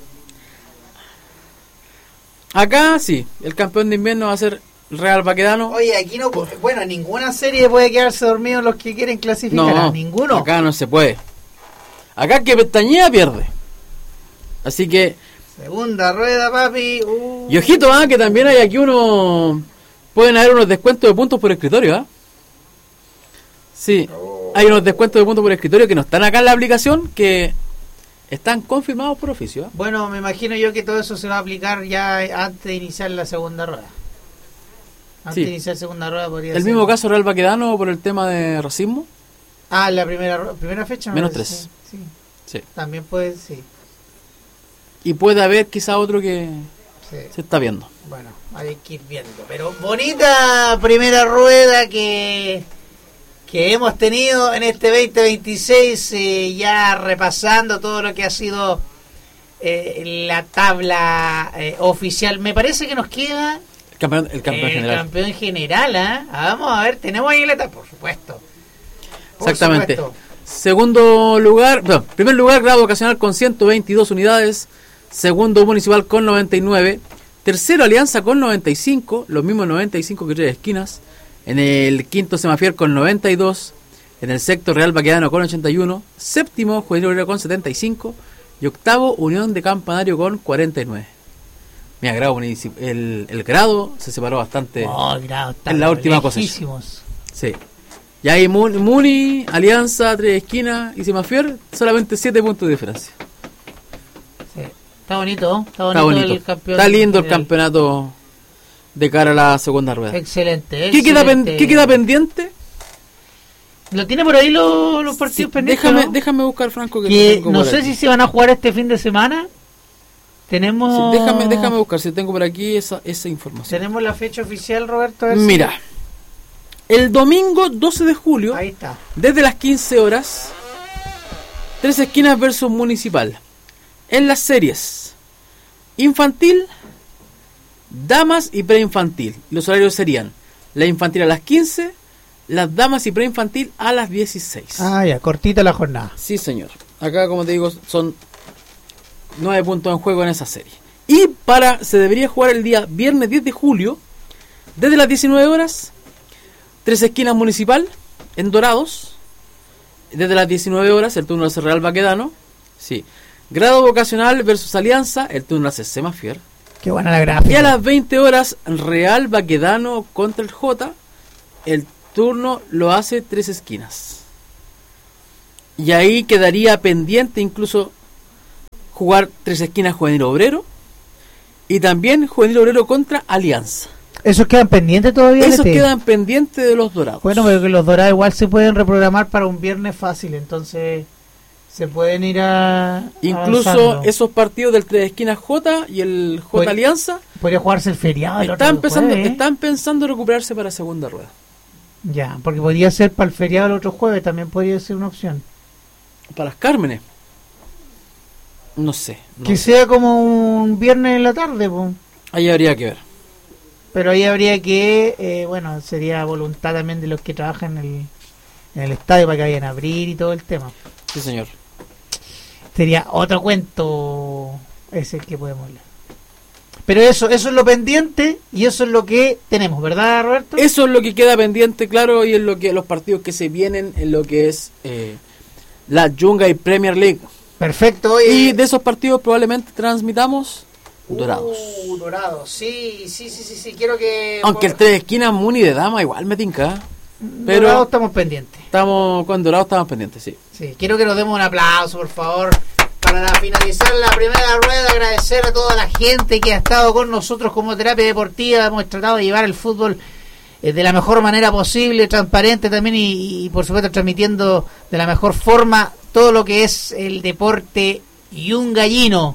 Acá sí, el campeón de invierno va a ser Real Baquedano. Oye, aquí no, bueno, ninguna serie puede quedarse dormido los que quieren clasificar. No, ninguno. acá no se puede. Acá que pestañea pierde. Así que, Segunda rueda, papi. Uh. y ojito, ¿ah? Que también hay aquí uno. Pueden haber unos descuentos de puntos por escritorio, ¿ah? Sí, hay unos descuentos de puntos por escritorio que no están acá en la aplicación, que están confirmados por oficio, ¿ah? Bueno, me imagino yo que todo eso se va a aplicar ya antes de iniciar la segunda rueda. Antes Sí. de iniciar la segunda rueda podría El ser. mismo caso Real Baquedano por el tema de racismo. Ah, la primera ru- primera fecha. me Menos parece. tres. Sí, Sí. también puede, sí. Y puede haber quizá otro que sí. se está viendo. Bueno, hay que ir viendo. Pero bonita primera rueda que, que hemos tenido en este veinte veintiséis, eh, ya repasando todo lo que ha sido eh, la tabla eh, oficial. Me parece que nos queda El campeón, el campeón el general. campeón general. ¿Ah? Vamos a ver, tenemos ahí la tabla, por supuesto. Por Exactamente. supuesto. Segundo lugar, perdón, primer lugar Grado Vocacional con ciento veintidós unidades. Segundo Municipal con noventa y nueve. Tercero Alianza con noventa y cinco. Los mismos noventa y cinco que Tres Esquinas. En el quinto Semafier con noventa y dos. En el sexto Real Baquedano con ochenta y uno. Séptimo Juvenil Obrero con setenta y cinco. Y octavo Unión de Campanario con cuarenta y nueve. Mira, grado municip- el, el grado se separó bastante. Oh, el grado está en la última cosecha. lejísimos. Sí. Y ahí Mun- Muni, Alianza, Tres Esquinas y Semafier, solamente siete puntos de diferencia. Sí. Está bonito, está bonito, Está bonito. el campeón. Está lindo el general. campeonato de cara a la segunda rueda. Excelente. ¿Qué queda, pen- excelente. ¿Qué queda pendiente? ¿Lo tiene por ahí los, los partidos Sí, pendientes? déjame, ¿no? déjame buscar, Franco, que, Que lo tengo no por sé aquí. si se van a jugar este fin de semana. Tenemos. Sí, déjame, déjame buscar si tengo por aquí esa, esa información. Tenemos la fecha oficial, Roberto. a ver si- Mira, el domingo doce de julio, Ahí está. desde las quince horas, Tres Esquinas versus Municipal. En las series infantil, damas y preinfantil. Los horarios serían la infantil a las quince, las damas y preinfantil a las dieciséis. Ah, ya, cortita la jornada. Sí, señor. Acá, como te digo, son nueve puntos en juego en esa serie. Y para se debería jugar el día viernes diez de julio, desde las diecinueve horas, Tres Esquinas Municipal, en Dorados. Desde las diecinueve horas, el turno es Real Baquedano. Sí. Grado vocacional versus Alianza, el turno hace Semafier. Qué buena la gráfica. Y a las veinte horas, Real Baquedano contra el J. El turno lo hace Tres Esquinas. Y ahí quedaría pendiente incluso jugar Tres Esquinas Juvenil Obrero. Y también Juvenil Obrero contra Alianza. ¿Esos quedan pendientes todavía? Esos quedan pendientes de los Dorados. Bueno, pero que los Dorados igual se pueden reprogramar para un viernes fácil, entonces se pueden ir a... Incluso avanzando. Esos partidos del Tres Esquinas J y el J Pod- Alianza... Podría jugarse el feriado. El están, pensando, jueves, ¿eh? están pensando recuperarse para segunda rueda. Ya, porque podría ser para el feriado el otro jueves, también podría ser una opción. Para las Cármenes. No sé. No que sé. sea como un viernes en la tarde, pues. Ahí habría que ver. Pero ahí habría que, eh, bueno, sería voluntad también de los que trabajan en el, en el estadio para que vayan a abrir y todo el tema. Sí, señor. Sería otro cuento ese el que podemos leer. Pero eso, eso es lo pendiente y eso es lo que tenemos, ¿verdad, Roberto? Eso es lo que queda pendiente, claro, y es lo que los partidos que se vienen en lo que es eh, la Yungay Premier League. Perfecto. Oye. Y de esos partidos probablemente transmitamos Dorados. Uh, Dorados, sí, sí, sí, sí, sí, quiero que... Aunque el Tres Esquinas Muni de Dama igual me tinca. Pero Dorados estamos pendientes. Estamos con Dorados estamos pendientes, sí. Sí, quiero que nos demos un aplauso, por favor. Para finalizar la primera rueda, agradecer a toda la gente que ha estado con nosotros como Terapia Deportiva. Hemos tratado de llevar el fútbol eh, de la mejor manera posible, transparente también y, y por supuesto transmitiendo de la mejor forma todo lo que es el deporte yungayino.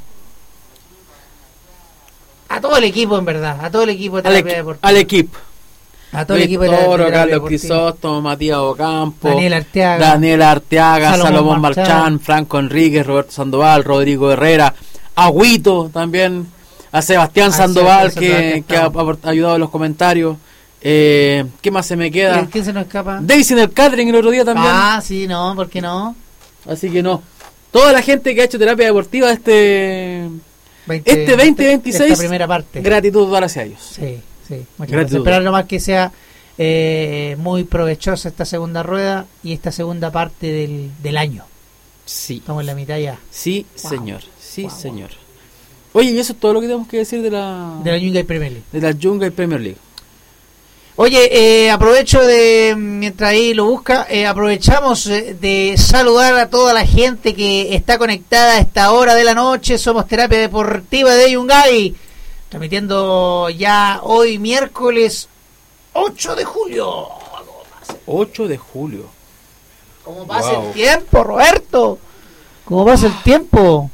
A todo el equipo, en verdad, a todo el equipo de Terapia al, Deportiva. al equipo. A todo el equipo de Toro, Terapia Carlos Deportiva. Crisóstomo, Matías Ocampo, Daniel Arteaga, Daniel Arteaga, Salomón, Salomón Marchán, Marchán, Franco Enríquez, Roberto Sandoval, Rodrigo Herrera, Agüito también, a Sebastián a Sandoval, Sebastián que, Sandoval, que que ha, ha ayudado en los comentarios. Eh, ¿Qué más se me queda? ¿Quién se nos escapa? Daisy en el catering el otro día también. Ah, sí, no, ¿por qué no? Así que no. Toda la gente que ha hecho terapia deportiva este veinte, este veinte veintiséis, esta primera parte. Gratitud total hacia ellos. Sí, sí. Muchas Gratitud. gracias. Esperar nomás que sea eh, muy provechosa esta segunda rueda y esta segunda parte del, del año. Sí. Estamos en la mitad ya. Sí, Wow. señor. Sí, Wow, señor. Oye, y eso es todo lo que tenemos que decir de la De la Yungay Premier League. de la Yungay Premier League. Oye, eh, aprovecho de, mientras ahí lo busca, eh, aprovechamos eh, de saludar a toda la gente que está conectada a esta hora de la noche. Somos Terapia Deportiva de Yungay, transmitiendo ya hoy miércoles ocho de julio. ocho de julio. ¿Cómo pasa Wow. el tiempo, Roberto? ¿Cómo pasa el tiempo?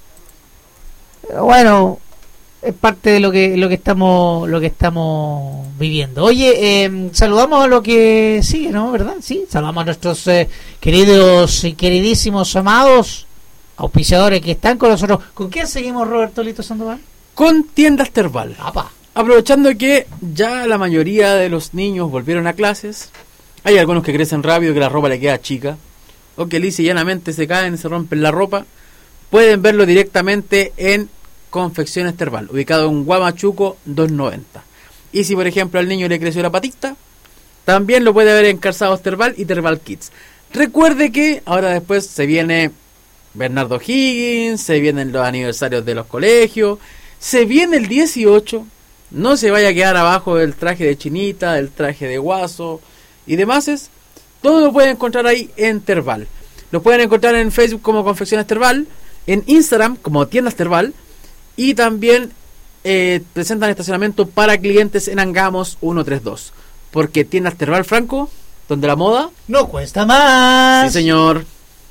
Pero bueno, es parte de lo que lo que estamos lo que estamos viviendo. Oye, eh, saludamos a lo que sigue, ¿no? ¿Verdad? Sí, saludamos a nuestros eh, queridos y queridísimos amados auspiciadores que están con nosotros. ¿Con quién seguimos, Roberto Lito Sandoval? Con Tiendas Terval. ¡Apa! Aprovechando que ya la mayoría de los niños volvieron a clases, hay algunos que crecen rápido, que la ropa le queda chica, o que lisa y llanamente se caen, se rompen la ropa, pueden verlo directamente en Confecciones Terval, ubicado en Guamachuco doscientos noventa. Y si por ejemplo al niño le creció la patita, también lo puede ver en Calzados Terval y Terval Kids. Recuerde que ahora después se viene Bernardo Higgins, se vienen los aniversarios de los colegios, se viene el dieciocho, no se vaya a quedar abajo del traje de Chinita, del traje de Guaso y demás. Es, todo lo pueden encontrar ahí en Terval. Lo pueden encontrar en Facebook como Confecciones Terval, en Instagram como Tiendas Terval, y también eh, presentan estacionamiento para clientes en Angamos ciento treinta y dos. Porque Tiendas Terval, Franco, donde la moda ¡no cuesta más! Sí, señor.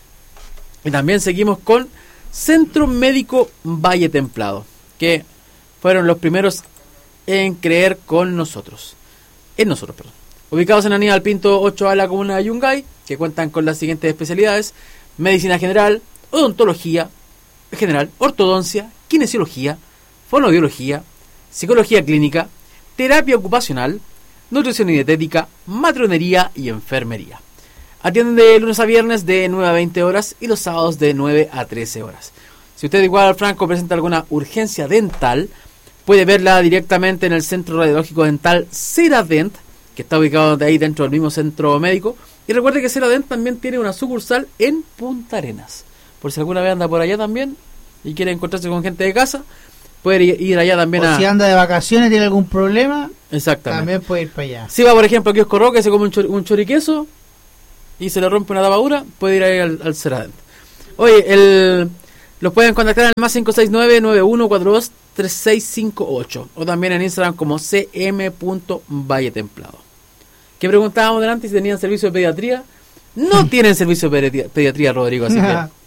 Y también seguimos con Centro Médico Valle Templado, que fueron los primeros en creer con nosotros. En nosotros, perdón. Ubicados en Aníbal Pinto ocho A, la comuna de Yungay, que cuentan con las siguientes especialidades: medicina general, odontología general, ortodoncia, kinesiología, fonoaudiología, psicología clínica, terapia ocupacional, nutrición y dietética, matronería y enfermería. Atienden de lunes a viernes de nueve a veinte horas y los sábados de nueve a trece horas. Si usted, igual Franco, presenta alguna urgencia dental, puede verla directamente en el Centro Radiológico Dental Ceradent, que está ubicado ahí dentro del mismo centro médico. Y recuerde que Ceradent también tiene una sucursal en Punta Arenas. Por si alguna vez anda por allá también, y quiere encontrarse con gente de casa, puede ir, ir allá también o a... si anda de vacaciones, tiene algún problema, Exactamente. también puede ir para allá. Si va, por ejemplo, a Kiosco Roque, se come un, chor un choriqueso y se le rompe una tapadura, puede ir ahí al, al Ceradent. Oye, el, los pueden contactar al más cinco seis nueve, nueve uno cuatro dos, tres seis cinco ocho o también en Instagram como c m punto valle templado. ¿Qué preguntábamos delante si tenían servicio de pediatría? No tienen servicio de pediatría, pediatría Rodrigo, así que